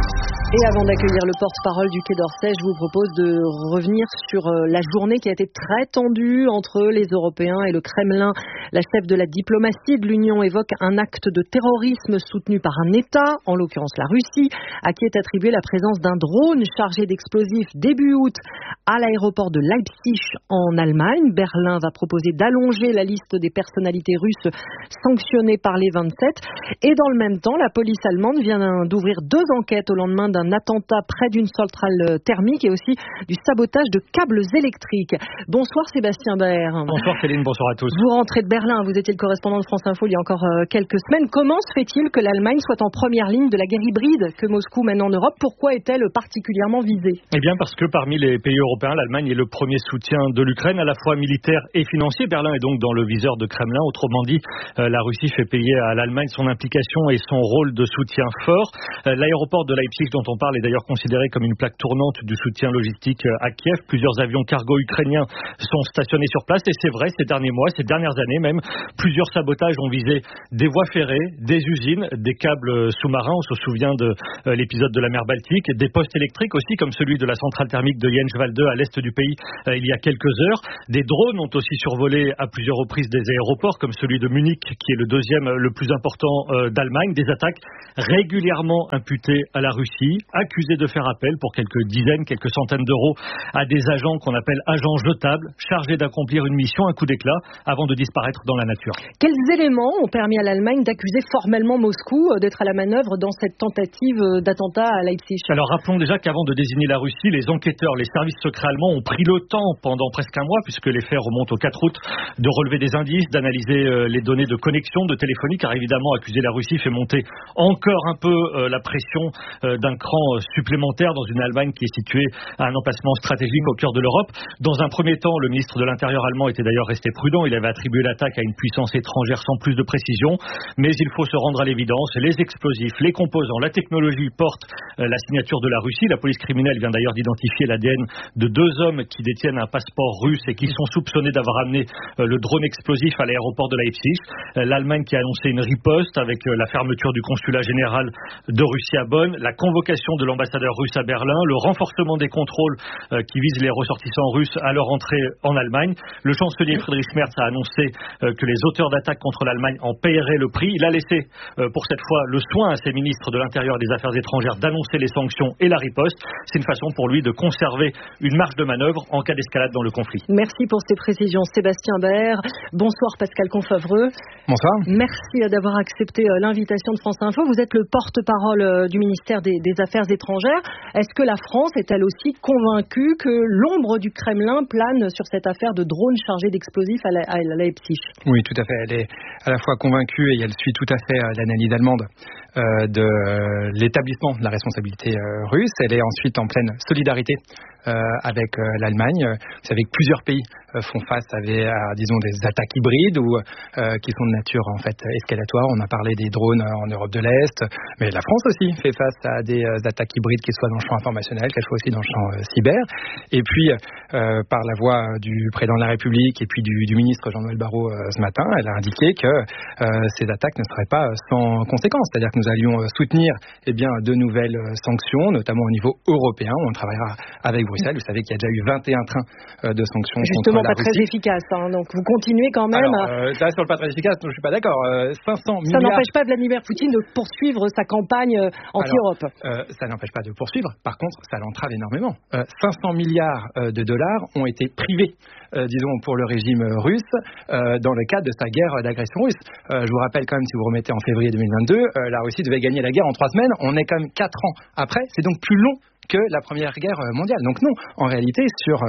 Et avant d'accueillir le porte-parole du Quai d'Orsay, je vous propose de revenir sur la journée qui a été très tendue entre les Européens et le Kremlin. La chef de la diplomatie de l'Union évoque un acte de terrorisme soutenu par un État, en l'occurrence la Russie, à qui est attribuée la présence d'un drone chargé d'explosifs début août à l'aéroport de Leipzig en Allemagne. Berlin va proposer d'allonger la liste des personnalités russes sanctionnées par les 27. Et dans le même temps, la police allemande vient d'ouvrir 2 enquêtes au lendemain d'un attentat près d'une centrale thermique et aussi du sabotage de câbles électriques. Bonsoir Sébastien Baer. Bonsoir Céline, bonsoir à tous. Vous rentrez de Berlin, vous étiez le correspondant de France Info il y a encore quelques semaines. Comment se fait-il que l'Allemagne soit en première ligne de la guerre hybride que Moscou mène en Europe? Pourquoi est-elle particulièrement visée? Eh bien parce que parmi les pays européens, l'Allemagne est le premier soutien de l'Ukraine, à la fois militaire et financier. Berlin est donc dans le viseur de Kremlin. Autrement dit, la Russie fait payer à l'Allemagne son implication et son rôle de soutien fort. L'aéroport de Leipzig dont on parle est d'ailleurs considéré comme une plaque tournante du soutien logistique à Kiev. Plusieurs avions cargo ukrainiens sont stationnés sur place et c'est vrai, ces derniers mois, ces dernières années même, plusieurs sabotages ont visé des voies ferrées, des usines, des câbles sous-marins. On se souvient de l'épisode de la mer Baltique, des postes électriques aussi comme celui de la centrale thermique de Jenswalde à l'est du pays il y a quelques heures. Des drones ont aussi survolé à plusieurs reprises des aéroports comme celui de Munich qui est le deuxième le plus important d'Allemagne. Des attaques régulièrement imputées à la Russie, accusée de faire appel pour quelques dizaines, quelques centaines d'euros à des agents qu'on appelle agents jetables, chargés d'accomplir une mission, un coup d'éclat, avant de disparaître dans la nature. Quels éléments ont permis à l'Allemagne d'accuser formellement Moscou d'être à la manœuvre dans cette tentative d'attentat à Leipzig? Alors rappelons déjà qu'avant de désigner la Russie, les enquêteurs, les services secrets allemands ont pris le temps pendant presque un mois, puisque les faits remontent au 4 août, de relever des indices, d'analyser les données de connexion, de téléphonie, car évidemment accuser la Russie fait monter encore un peu la pression d'un cran supplémentaire dans une Allemagne qui est située à un emplacement stratégique au cœur de l'Europe. Dans un premier temps, le ministre de l'Intérieur allemand était d'ailleurs resté prudent. Il avait attribué l'attaque à une puissance étrangère sans plus de précision. Mais il faut se rendre à l'évidence. Les explosifs, les composants, la technologie portent la signature de la Russie. La police criminelle vient d'ailleurs d'identifier l'ADN de 2 hommes qui détiennent un passeport russe et qui sont soupçonnés d'avoir amené le drone explosif à l'aéroport de Leipzig. L'Allemagne qui a annoncé une riposte avec la fermeture du consulat général de Russie à Bonn, la convocation de l'ambassadeur russe à Berlin, le renforcement des contrôles qui visent les ressortissants russes à leur entrée en Allemagne. Le chancelier Friedrich Merz a annoncé que les auteurs d'attaques contre l'Allemagne en paieraient le prix. Il a laissé pour cette fois le soin à ses ministres de l'Intérieur et des Affaires étrangères d'annoncer les sanctions et la riposte. C'est une façon pour lui de conserver une marge de manœuvre en cas d'escalade dans le conflit. Merci pour ces précisions Sébastien Baer. Bonsoir Pascal Confavreux. Bonsoir. Merci d'avoir accepté l'invitation de France Info. Vous êtes le porte-parole du ministère des Affaires étrangères. Est-ce que la France est elle aussi convaincue que l'ombre du Kremlin plane sur cette affaire de drone chargé d'explosifs à Leipzig? Oui, tout à fait. Elle est à la fois convaincue et elle suit tout à fait l'analyse allemande de l'établissement de la responsabilité russe. Elle est ensuite en pleine solidarité avec l'Allemagne. Vous savez que plusieurs pays font face à disons, des attaques hybrides ou qui sont de nature en fait escalatoire. On a parlé des drones en Europe de l'Est, mais la France aussi fait face à des attaques hybrides qui soient dans le champ informationnel, qu'elles soient aussi dans le champ cyber. Et puis, par la voix du président de la République et puis du ministre Jean-Noël Barrot ce matin, elle a indiqué que ces attaques ne seraient pas sans conséquences. C'est-à-dire que nous allions soutenir de nouvelles sanctions, notamment au niveau européen, où on travaillera avec Bruxelles. Vous savez qu'il y a déjà eu 21 trains de sanctions contre la Russie. Pas très efficace, donc vous continuez quand même. Alors, là, sur le pas très efficace, je ne suis pas d'accord. 500 milliards. Ça n'empêche pas Vladimir Poutine de poursuivre sa campagne anti-Europe. Ça n'empêche pas de poursuivre. Par contre, ça l'entrave énormément. 500 milliards de dollars ont été privés, disons, pour le régime russe dans le cadre de sa guerre d'agression russe. Je vous rappelle quand même, si vous remettez en février 2022, la Russie devait gagner la guerre en 3 semaines. On est quand même 4 ans après. C'est donc plus long que la Première Guerre mondiale. Donc non, en réalité, sur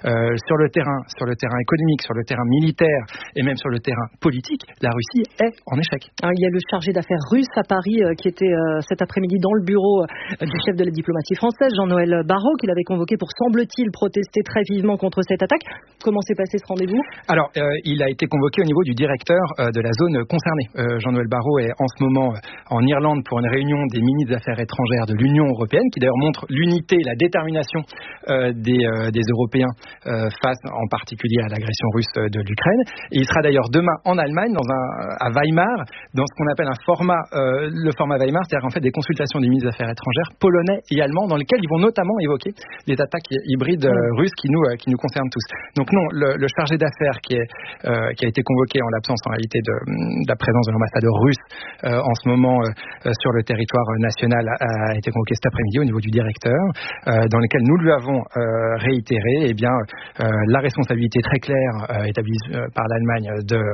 le terrain économique, sur le terrain militaire et même sur le terrain politique, la Russie est en échec. Il y a le chargé d'affaires russe à Paris qui était cet après-midi dans le bureau du chef de la diplomatie française, Jean-Noël Barrot, qu'il avait convoqué pour, semble-t-il, protester très vivement contre cette attaque. Comment s'est passé ce rendez-vous? Alors, il a été convoqué au niveau du directeur de la zone concernée. Jean-Noël Barrot est en ce moment en Irlande pour une réunion des ministres des Affaires étrangères de l'Union européenne, qui d'ailleurs montre l'unité l'unité, la détermination des Européens face en particulier à l'agression russe de l'Ukraine. Et il sera d'ailleurs demain en Allemagne, à Weimar, dans ce qu'on appelle le format Weimar, c'est-à-dire en fait des consultations des ministres des Affaires étrangères polonais et allemands, dans lesquels ils vont notamment évoquer les attaques hybrides russes qui nous concernent tous. Donc non, le chargé d'affaires qui a été convoqué en l'absence en réalité de la présence de l'ambassadeur russe en ce moment sur le territoire national a été convoqué cet après-midi au niveau du directeur, dans lequel nous lui avons réitéré la responsabilité très claire établie par l'Allemagne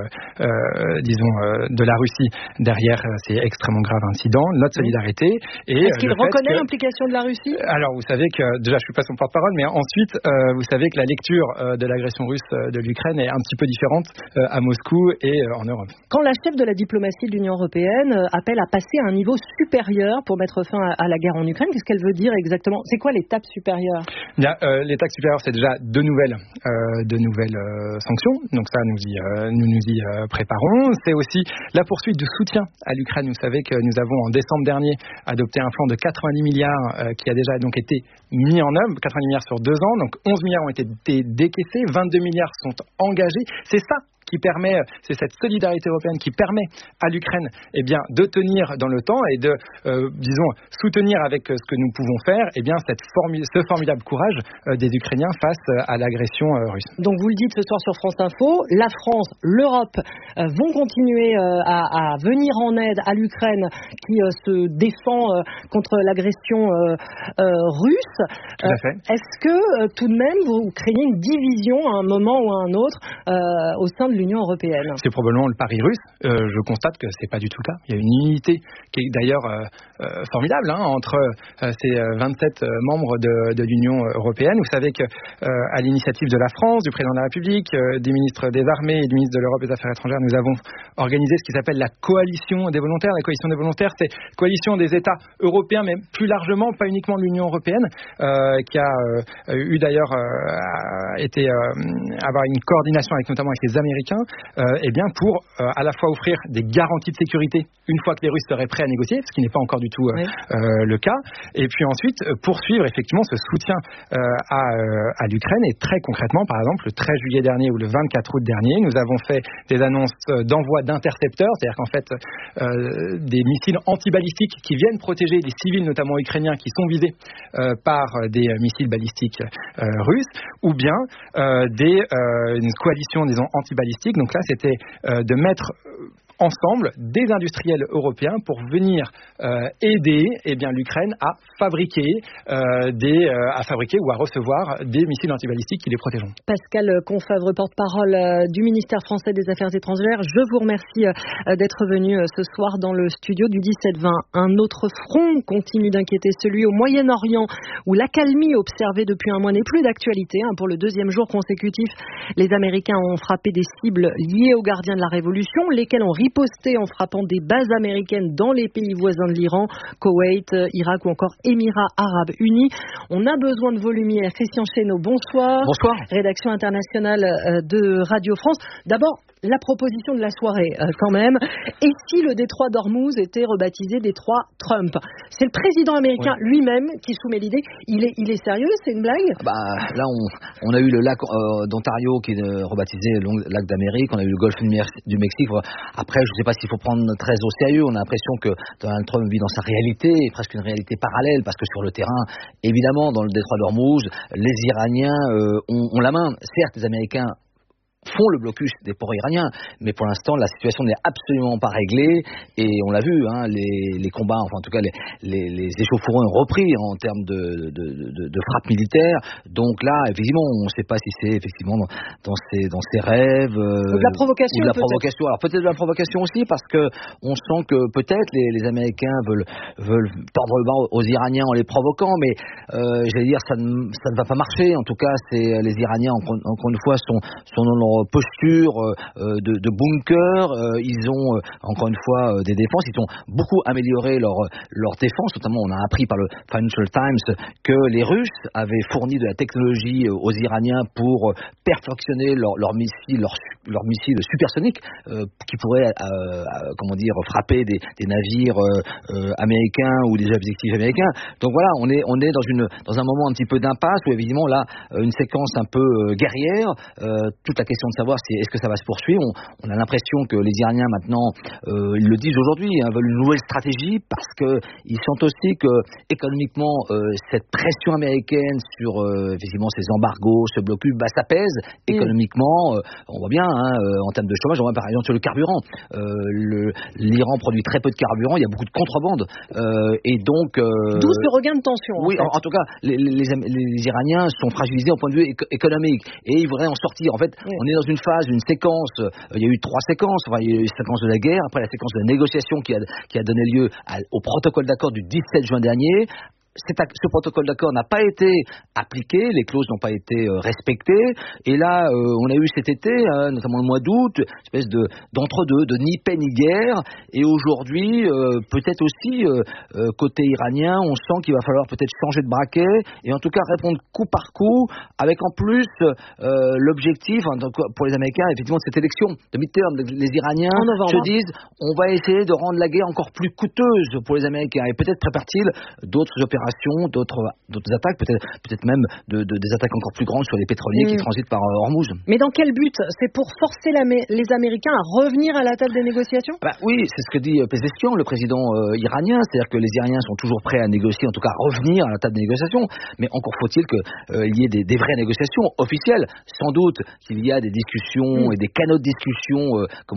de la Russie derrière ces extrêmement graves incidents, notre solidarité. Et est-ce qu'il reconnaît l'implication de la Russie ? Alors vous savez que, déjà je ne suis pas son porte-parole, mais ensuite vous savez que la lecture de l'agression russe de l'Ukraine est un petit peu différente à Moscou et en Europe. Quand la chef de la diplomatie de l'Union européenne appelle à passer à un niveau supérieur pour mettre fin à la guerre en Ukraine, qu'est-ce qu'elle veut dire exactement ? C'est quoi l'étape supérieure ? L'étape supérieure, c'est déjà de nouvelles sanctions. Donc ça, nous nous y préparons. C'est aussi la poursuite du soutien à l'Ukraine. Vous savez que nous avons en décembre dernier adopté un plan de 90 milliards qui a déjà donc été mis en œuvre, 90 milliards sur 2 ans. Donc 11 milliards ont été décaissés, 22 milliards sont engagés. C'est ça qui permet, c'est cette solidarité européenne qui permet à l'Ukraine de tenir dans le temps et de, soutenir avec ce que nous pouvons faire, ce formidable courage des Ukrainiens face à l'agression russe. Donc vous le dites ce soir sur France Info, la France, l'Europe vont continuer à venir en aide à l'Ukraine qui se défend contre l'agression russe. Tout à fait. Est-ce que tout de même vous créez une division à un moment ou à un autre au sein de l'Union européenne ? C'est probablement le pari russe. Je constate que c'est pas du tout le cas. Il y a une unité qui est d'ailleurs formidable entre ces 27 membres de l'Union européenne. Vous savez que à l'initiative de la France, du président de la République, des ministres des Armées et du ministre de l'Europe et des Affaires étrangères, nous avons organisé ce qui s'appelle la coalition des volontaires. La coalition des volontaires, c'est coalition des États européens, mais plus largement, pas uniquement de l'Union européenne, qui a eu d'ailleurs avoir une coordination notamment avec les Américains, pour à la fois offrir des garanties de sécurité une fois que les Russes seraient prêts à négocier, ce qui n'est pas encore du tout le cas, et puis ensuite poursuivre effectivement ce soutien à l'Ukraine. Et très concrètement, par exemple, le 13 juillet dernier ou le 24 août dernier, nous avons fait des annonces d'envoi d'intercepteurs, c'est-à-dire qu'en fait des missiles antibalistiques qui viennent protéger les civils, notamment ukrainiens, qui sont visés par des missiles balistiques russes, ou bien une coalition, disons, antibalistique. Donc là, c'était de mettre ensemble des industriels européens pour venir aider l'Ukraine à fabriquer ou à recevoir des missiles antibalistiques qui les protégeront. Pascal Confavre, porte-parole du ministère français des Affaires étrangères, je vous remercie d'être venu ce soir dans le studio du 17-20. Un autre front continue d'inquiéter, celui au Moyen-Orient, où l'accalmie observée depuis un mois n'est plus d'actualité. Pour le 2e jour consécutif, les Américains ont frappé des cibles liées aux gardiens de la Révolution, lesquels ont riposté en frappant des bases américaines dans les pays voisins de l'Iran, Koweït, Irak ou encore Émirats Arabes Unis. On a besoin de volumière. Christian Chesneau, bonsoir. Bonsoir. Rédaction internationale de Radio France. D'abord, la proposition de la soirée, quand même. Et si le détroit d'Ormuz était rebaptisé détroit Trump ? C'est le président américain lui-même qui soumet l'idée. Il est sérieux ? C'est une blague ? Là, on a eu le lac d'Ontario qui est rebaptisé lac d'Amérique. On a eu le golfe du Mexique. Après, je ne sais pas s'il faut prendre très au sérieux. On a l'impression que Donald Trump vit dans sa réalité, presque une réalité parallèle, parce que sur le terrain, évidemment, dans le détroit d'Ormuz, les Iraniens ont la main. Certes, les Américains font le blocus des ports iraniens, mais pour l'instant la situation n'est absolument pas réglée et on l'a vu, les combats, enfin en tout cas les échauffourées ont repris en termes de frappe militaire. Donc là, effectivement, on ne sait pas si c'est effectivement dans ses rêves de la provocation, ou de la provocation. Alors peut-être de la provocation aussi, parce que on sent que peut-être les Américains veulent tordre le bras aux Iraniens en les provoquant, mais j'allais dire ça ne va pas marcher. En tout cas, les Iraniens encore une fois sont dans leur posture de bunker. Ils ont encore une fois des défenses. Ils ont beaucoup amélioré leur défense. Notamment, on a appris par le Financial Times que les Russes avaient fourni de la technologie aux Iraniens pour perfectionner leurs missiles supersoniques qui pourraient frapper des navires américains ou des objectifs américains. Donc voilà, on est dans un moment un petit peu d'impasse où évidemment là une séquence un peu guerrière. Toute la question de savoir si est-ce que ça va se poursuivre. On a l'impression que les Iraniens maintenant ils le disent aujourd'hui, veulent une nouvelle stratégie parce que ils sentent aussi que économiquement cette pression américaine sur effectivement ces embargos, ce blocus, ça pèse économiquement. On voit bien en termes de chômage, on voit par exemple sur le carburant. L'Iran produit très peu de carburant, il y a beaucoup de contrebande et donc d'où ce regain de tension. Oui, en tout cas, les Iraniens sont fragilisés au point de vue économique et ils voudraient en sortir. En fait, on est dans une phase, une séquence. Il y a eu 3 séquences. Enfin, il y a eu la séquence de la guerre, après la séquence de la négociation qui a donné lieu au protocole d'accord du 17 juin dernier. Ce protocole d'accord n'a pas été appliqué, les clauses n'ont pas été respectées, et là on a eu cet été, notamment le mois d'août, une espèce d'entre-deux, de ni paix ni guerre, et aujourd'hui peut-être aussi côté iranien, on sent qu'il va falloir peut-être changer de braquet, et en tout cas répondre coup par coup, avec en plus l'objectif pour les Américains, effectivement, de cette élection de midterm. Les Iraniens se disent, on va essayer de rendre la guerre encore plus coûteuse pour les Américains, et peut-être préparent-ils d'autres opérations, d'autres attaques, peut-être même des attaques encore plus grandes sur les pétroliers qui transitent par Hormuz. Mais dans quel but? C'est pour forcer les Américains à revenir à la table des négociations? Oui, c'est ce que dit Pezeshkian, le président iranien, c'est-à-dire que les Iraniens sont toujours prêts à négocier, en tout cas à revenir à la table des négociations, mais encore faut-il qu'il y ait des vraies négociations officielles. Sans doute qu'il y a des discussions et des canaux de discussion,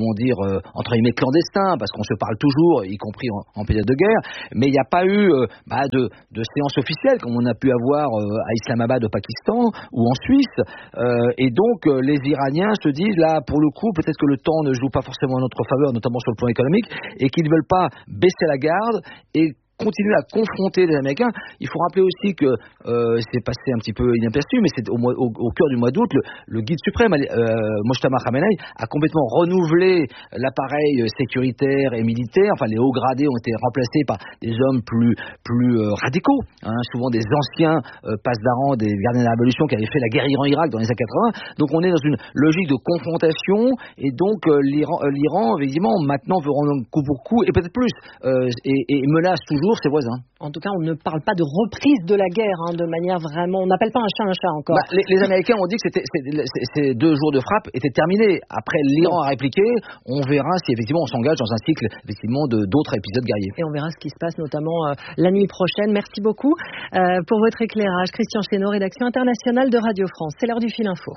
entre guillemets clandestins, parce qu'on se parle toujours, y compris en période de guerre, mais il n'y a pas eu de séances officielles comme on a pu avoir à Islamabad au Pakistan ou en Suisse, et donc les Iraniens se disent là pour le coup peut-être que le temps ne joue pas forcément en notre faveur, notamment sur le plan économique, et qu'ils ne veulent pas baisser la garde et continuer à confronter les Américains. Il faut rappeler aussi que c'est passé un petit peu inaperçu, mais c'est au cœur du mois d'août, le guide suprême, Mojtaba Khamenei, a complètement renouvelé l'appareil sécuritaire et militaire. Enfin, les hauts gradés ont été remplacés par des hommes plus radicaux, souvent des anciens passe-d'Aran, des gardiens de la Révolution qui avaient fait la guerre Iran-Irak dans les années 80. Donc on est dans une logique de confrontation, et donc l'Iran, évidemment, maintenant veut rendre coup pour coup, et peut-être plus, et menace toujours ses voisins. En tout cas, on ne parle pas de reprise de la guerre, de manière vraiment... On n'appelle pas un chat encore. Les Américains ont dit que ces 2 jours de frappe étaient terminés. Après, l'Iran a répliqué. On verra si effectivement on s'engage dans un cycle effectivement d'autres épisodes guerriers. Et on verra ce qui se passe notamment la nuit prochaine. Merci beaucoup pour votre éclairage. Christian Chesneau, rédaction internationale de Radio France. C'est l'heure du Fil Info.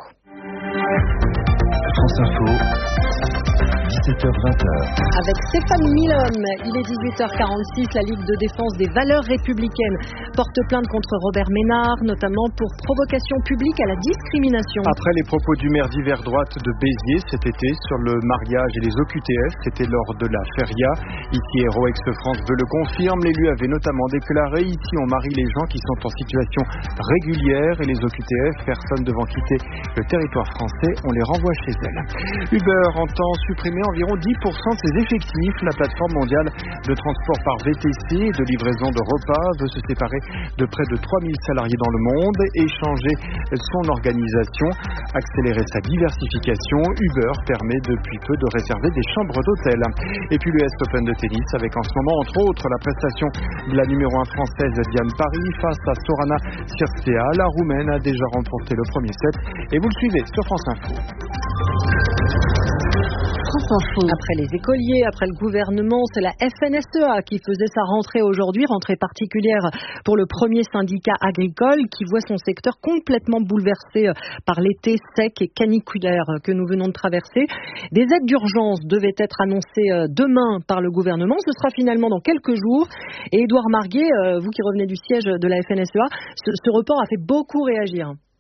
France Info. 17h-20h. Avec Stéphane Milhomme, il est 18h46. La Ligue de défense des valeurs républicaines porte plainte contre Robert Ménard, notamment pour provocation publique à la discrimination. Après les propos du maire d'hiver droite de Béziers cet été sur le mariage et les OQTF, c'était lors de la feria. Ici, Héros Ex-France veut le confirme. L'élu avait notamment déclaré: ici on marie les gens qui sont en situation régulière, et les OQTF, personnes devant quitter le territoire français, on les renvoie chez elles. Uber entend supprimer environ 10% de ses effectifs. La plateforme mondiale de transport par VTC et de livraison de repas veut se séparer de près de 3000 salariés dans le monde et changer son organisation, accélérer sa diversification. Uber permet depuis peu de réserver des chambres d'hôtel. Et puis l'US Open de tennis avec en ce moment entre autres la prestation de la numéro 1 française Diane Parry face à Sorana Cîrstea. La Roumaine a déjà remporté le premier set, et vous le suivez sur France Info. Après les écoliers, après le gouvernement, c'est la FNSEA qui faisait sa rentrée aujourd'hui, rentrée particulière pour le premier syndicat agricole qui voit son secteur complètement bouleversé par l'été sec et caniculaire que nous venons de traverser. Des aides d'urgence devaient être annoncées demain par le gouvernement, ce sera finalement dans quelques jours. Et Édouard Marguet, vous qui revenez du siège de la FNSEA, ce report a fait beaucoup réagir.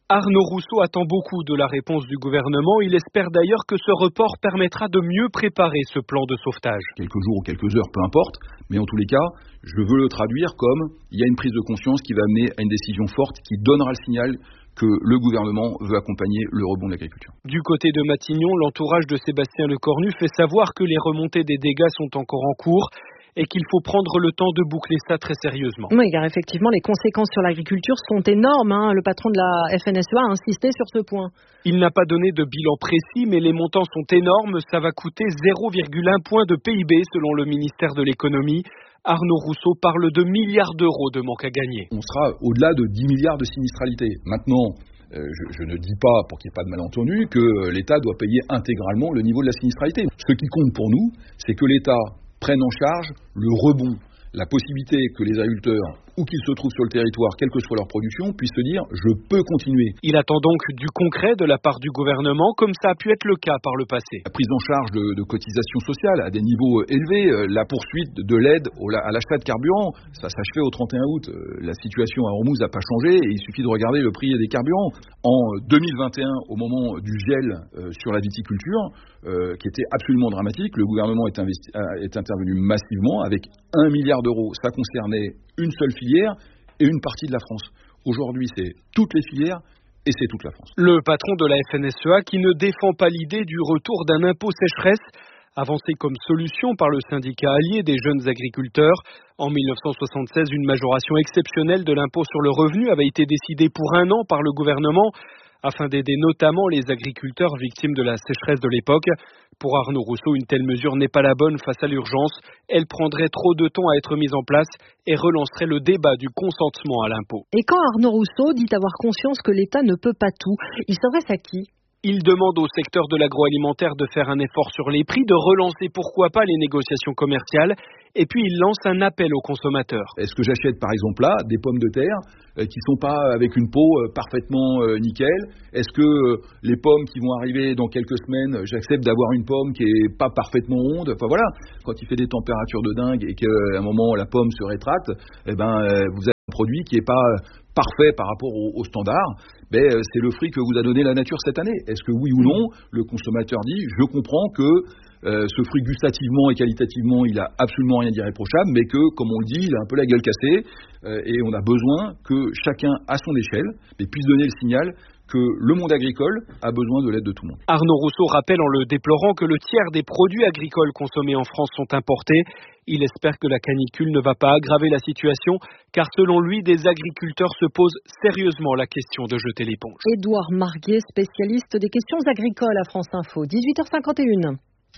Arnaud Rousseau attend beaucoup de la réponse du gouvernement. Il espère d'ailleurs que ce report permettra de mieux préparer ce plan de sauvetage. Quelques jours ou quelques heures, peu importe, mais en tous les cas, je veux le traduire comme il y a une prise de conscience qui va amener à une décision forte qui donnera le signal que le gouvernement veut accompagner le rebond de l'agriculture. Du côté de Matignon, l'entourage de Sébastien Lecornu fait savoir que les remontées des dégâts sont encore en cours et qu'il faut prendre le temps de boucler ça très sérieusement. Oui, car effectivement, les conséquences sur l'agriculture sont énormes. Le patron de la FNSEA a insisté sur ce point. Il n'a pas donné de bilan précis, mais les montants sont énormes. Ça va coûter 0,1 point de PIB selon le ministère de l'économie. Arnaud Rousseau parle de milliards d'euros de manque à gagner. On sera au-delà de 10 milliards de sinistralité. Maintenant, je ne dis pas, pour qu'il n'y ait pas de malentendu, que l'État doit payer intégralement le niveau de la sinistralité. Ce qui compte pour nous, c'est que l'État prennent en charge le rebond, la possibilité que les agriculteurs, où qu'ils se trouvent sur le territoire, quelle que soit leur production, puissent se dire « je peux continuer ». Il attend donc du concret de la part du gouvernement, comme ça a pu être le cas par le passé. La prise en charge de cotisations sociales à des niveaux élevés, la poursuite de l'aide à l'achat de carburant, ça s'achevait au 31 août. La situation à Ormuz n'a pas changé et il suffit de regarder le prix des carburants. En 2021, au moment du gel sur la viticulture, qui était absolument dramatique, le gouvernement est intervenu massivement avec 1 milliard d'euros. Ça concernait une seule filière et une partie de la France. Aujourd'hui, c'est toutes les filières et c'est toute la France. Le patron de la FNSEA qui ne défend pas l'idée du retour d'un impôt sécheresse, avancé comme solution par le syndicat allié des jeunes agriculteurs. En 1976, une majoration exceptionnelle de l'impôt sur le revenu avait été décidée pour 1 an par le gouvernement, afin d'aider notamment les agriculteurs victimes de la sécheresse de l'époque. Pour Arnaud Rousseau, une telle mesure n'est pas la bonne face à l'urgence. Elle prendrait trop de temps à être mise en place et relancerait le débat du consentement à l'impôt. Et quand Arnaud Rousseau dit avoir conscience que l'État ne peut pas tout, il s'adresse à qui ? Il demande au secteur de l'agroalimentaire de faire un effort sur les prix, de relancer pourquoi pas les négociations commerciales, et puis il lance un appel aux consommateurs. Est-ce que j'achète par exemple là des pommes de terre qui ne sont pas avec une peau parfaitement nickel ? Est-ce que les pommes qui vont arriver dans quelques semaines, j'accepte d'avoir une pomme qui n'est pas parfaitement ronde ? Enfin voilà, quand il fait des températures de dingue et qu'à un moment la pomme se rétracte, vous avez un produit qui n'est pas parfait par rapport au standard, c'est le fruit que vous a donné la nature cette année. Est-ce que oui ou non, le consommateur dit « je comprends que ce fruit gustativement et qualitativement, il a absolument rien d'irréprochable, mais que, comme on le dit, il a un peu la gueule cassée et on a besoin que chacun, à son échelle, puisse donner le signal que le monde agricole a besoin de l'aide de tout le monde. » Arnaud Rousseau rappelle en le déplorant que le tiers des produits agricoles consommés en France sont importés. Il espère que la canicule ne va pas aggraver la situation, car selon lui, des agriculteurs se posent sérieusement la question de jeter l'éponge. Édouard Marguet, spécialiste des questions agricoles à France Info, 18h51.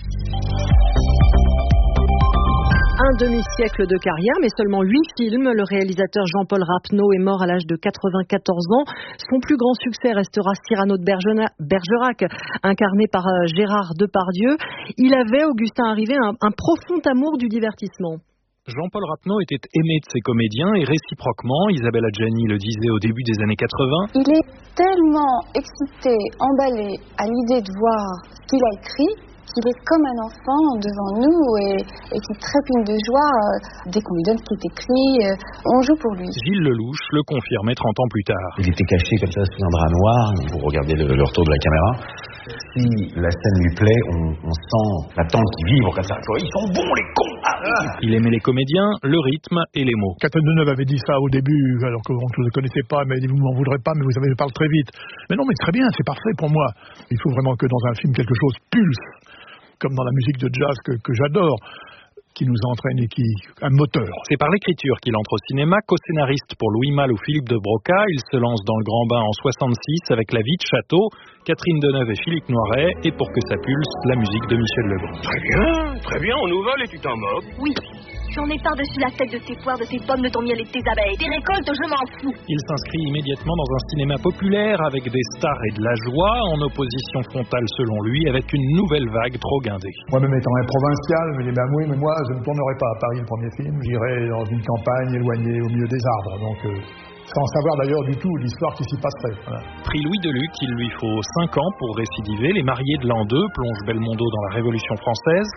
Un demi-siècle de carrière, mais seulement 8 films. Le réalisateur Jean-Paul Rapneau est mort à l'âge de 94 ans. Son plus grand succès restera Cyrano de Bergerac, incarné par Gérard Depardieu. Il avait, Augustin Arrivé, un profond amour du divertissement. Jean-Paul Rapneau était aimé de ses comédiens et réciproquement, Isabelle Adjani le disait au début des années 80. Il est tellement excité, emballé à l'idée de voir ce qu'il a écrit, qu'il est comme un enfant devant nous et qui trépigne de joie dès qu'on lui donne ce qui est écrit. On joue pour lui. Gilles Lelouch le confirmait 30 ans plus tard. Il était caché comme ça sous un drap noir. Vous regardez le retour de la caméra. Si la scène lui plaît, on sent la tente qui vibre comme ça. Ils sont bons les cons. Il aimait les comédiens, le rythme et les mots. Catherine Deneuve avait dit ça au début, alors qu'on ne le connaissait pas, mais elle dit vous m'en voudrez pas, mais vous savez, je parle très vite. Mais non, mais très bien, c'est parfait pour moi. Il faut vraiment que dans un film quelque chose pulse, comme dans la musique de jazz que j'adore, qui nous entraîne et un moteur. C'est par l'écriture qu'il entre au cinéma, co-scénariste pour Louis Malle ou Philippe de Broca. Il se lance dans le grand bain en 66 avec La vie de Château, Catherine Deneuve et Philippe Noiret, et pour que ça pulse, la musique de Michel Legrand. Très bien, on nous vole et tu t'en moques. Oui, j'en ai par-dessus la tête de tes poires, de tes pommes, de ton miel et de tes abeilles. Tes récoltes, je m'en fous. Il s'inscrit immédiatement dans un cinéma populaire avec des stars et de la joie, en opposition frontale selon lui, avec une nouvelle vague trop guindée. Moi-même étant un provincial, je me dis oui, mais moi je ne tournerai pas à Paris le premier film, j'irai dans une campagne éloignée au milieu des arbres, donc sans savoir d'ailleurs du tout l'histoire qui s'y passerait. Voilà. Prix Louis Deluc, il lui faut 5 ans pour récidiver. Les mariés de l'an 2 plongent Belmondo dans la Révolution française. Arrête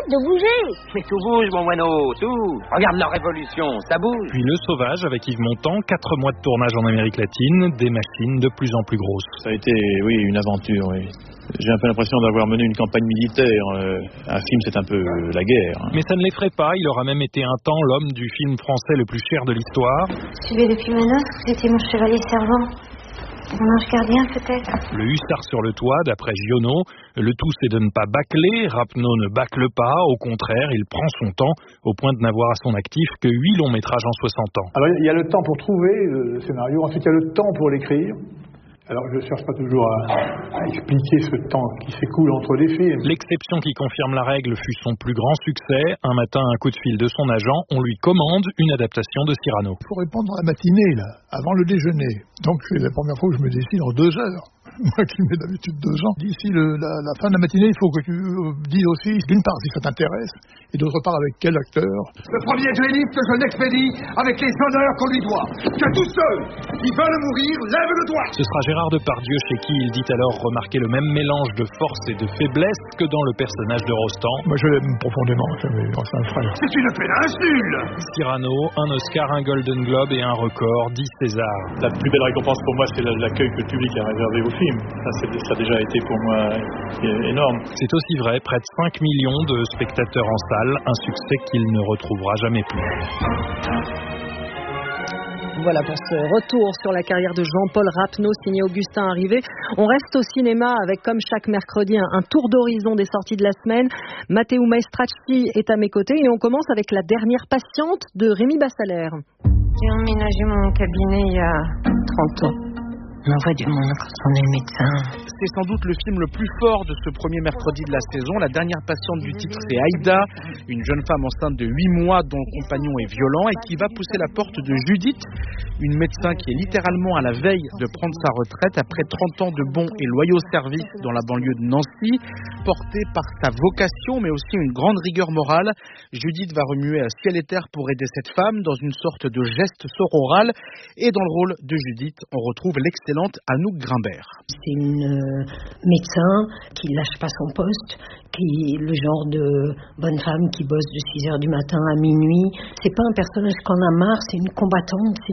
de bouger. Mais tout bouge, mon moineau, tout. Regarde leur révolution, ça bouge. Puis Le Sauvage avec Yves Montand, 4 mois de tournage en Amérique latine, des machines de plus en plus grosses. Ça a été, oui, une aventure, oui. J'ai un peu l'impression d'avoir mené une campagne militaire. Un film, c'est un peu la guerre. Mais ça ne l'effraie pas, il aura même été un temps l'homme du film français le plus cher de l'histoire. Suivez depuis ma noce, c'était mon chevalier servant. Mon ange gardien, peut-être. Le hussard sur le toit, d'après Giono. Le tout, c'est de ne pas bâcler. Rapneau ne bâcle pas. Au contraire, il prend son temps, au point de n'avoir à son actif que 8 longs métrages en 60 ans. Alors, il y a le temps pour trouver le scénario. Ensuite, il y a le temps pour l'écrire. Alors, je ne cherche pas toujours à expliquer ce temps qui s'écoule entre les films. L'exception qui confirme la règle fut son plus grand succès. Un matin, un coup de fil de son agent, on lui commande une adaptation de Cyrano. Il faut répondre dans la matinée, là, avant le déjeuner. Donc, c'est la première fois que je me décide en 2 heures. Moi qui mets d'habitude 2 ans. D'ici la fin de la matinée, il faut que tu dises aussi, d'une part, si ça t'intéresse, et d'autre part, avec quel acteur. Le premier duelliste que je l'expédie avec les honneurs qu'on lui doit. Que tous ceux qui veulent mourir lèvent le doigt. Ce sera Gérard Depardieu chez qui il dit alors remarquer le même mélange de force et de faiblesse que dans le personnage de Rostand. Moi, je l'aime profondément, c'est un frère. C'est une péninsule. Cyrano, un Oscar, un Golden Globe et un record, 10 Césars. La plus belle récompense pour moi, c'est l'accueil que le public a réservé au film. Ça a déjà été pour moi énorme. C'est aussi vrai, près de 5 millions de spectateurs en salle, un succès qu'il ne retrouvera jamais plus. Voilà pour ce retour sur la carrière de Jean-Paul Rapneau, signé Augustin Arrivé. On reste au cinéma avec, comme chaque mercredi, un tour d'horizon des sorties de la semaine. Matteo Maestracci est à mes côtés et on commence avec La dernière patiente de Rémi Bassalère. J'ai emménagé mon cabinet il y a 30 ans. On envoie du monde quand on est médecin. C'est sans doute le film le plus fort de ce premier mercredi de la saison. La dernière patiente du titre, c'est Aïda, une jeune femme enceinte de 8 mois dont le compagnon est violent et qui va pousser la porte de Judith, une médecin qui est littéralement à la veille de prendre sa retraite après 30 ans de bons et loyaux services dans la banlieue de Nancy. Portée par sa vocation mais aussi une grande rigueur morale, Judith va remuer à ciel et terre pour aider cette femme dans une sorte de geste sororal. Et dans le rôle de Judith, on retrouve l'excellente Anouk Grimbert. C'est une médecin qui lâche pas son poste, qui est le genre de bonne femme qui bosse de 6h du matin à minuit. C'est pas un personnage qu'on a marre, c'est une combattante, c'est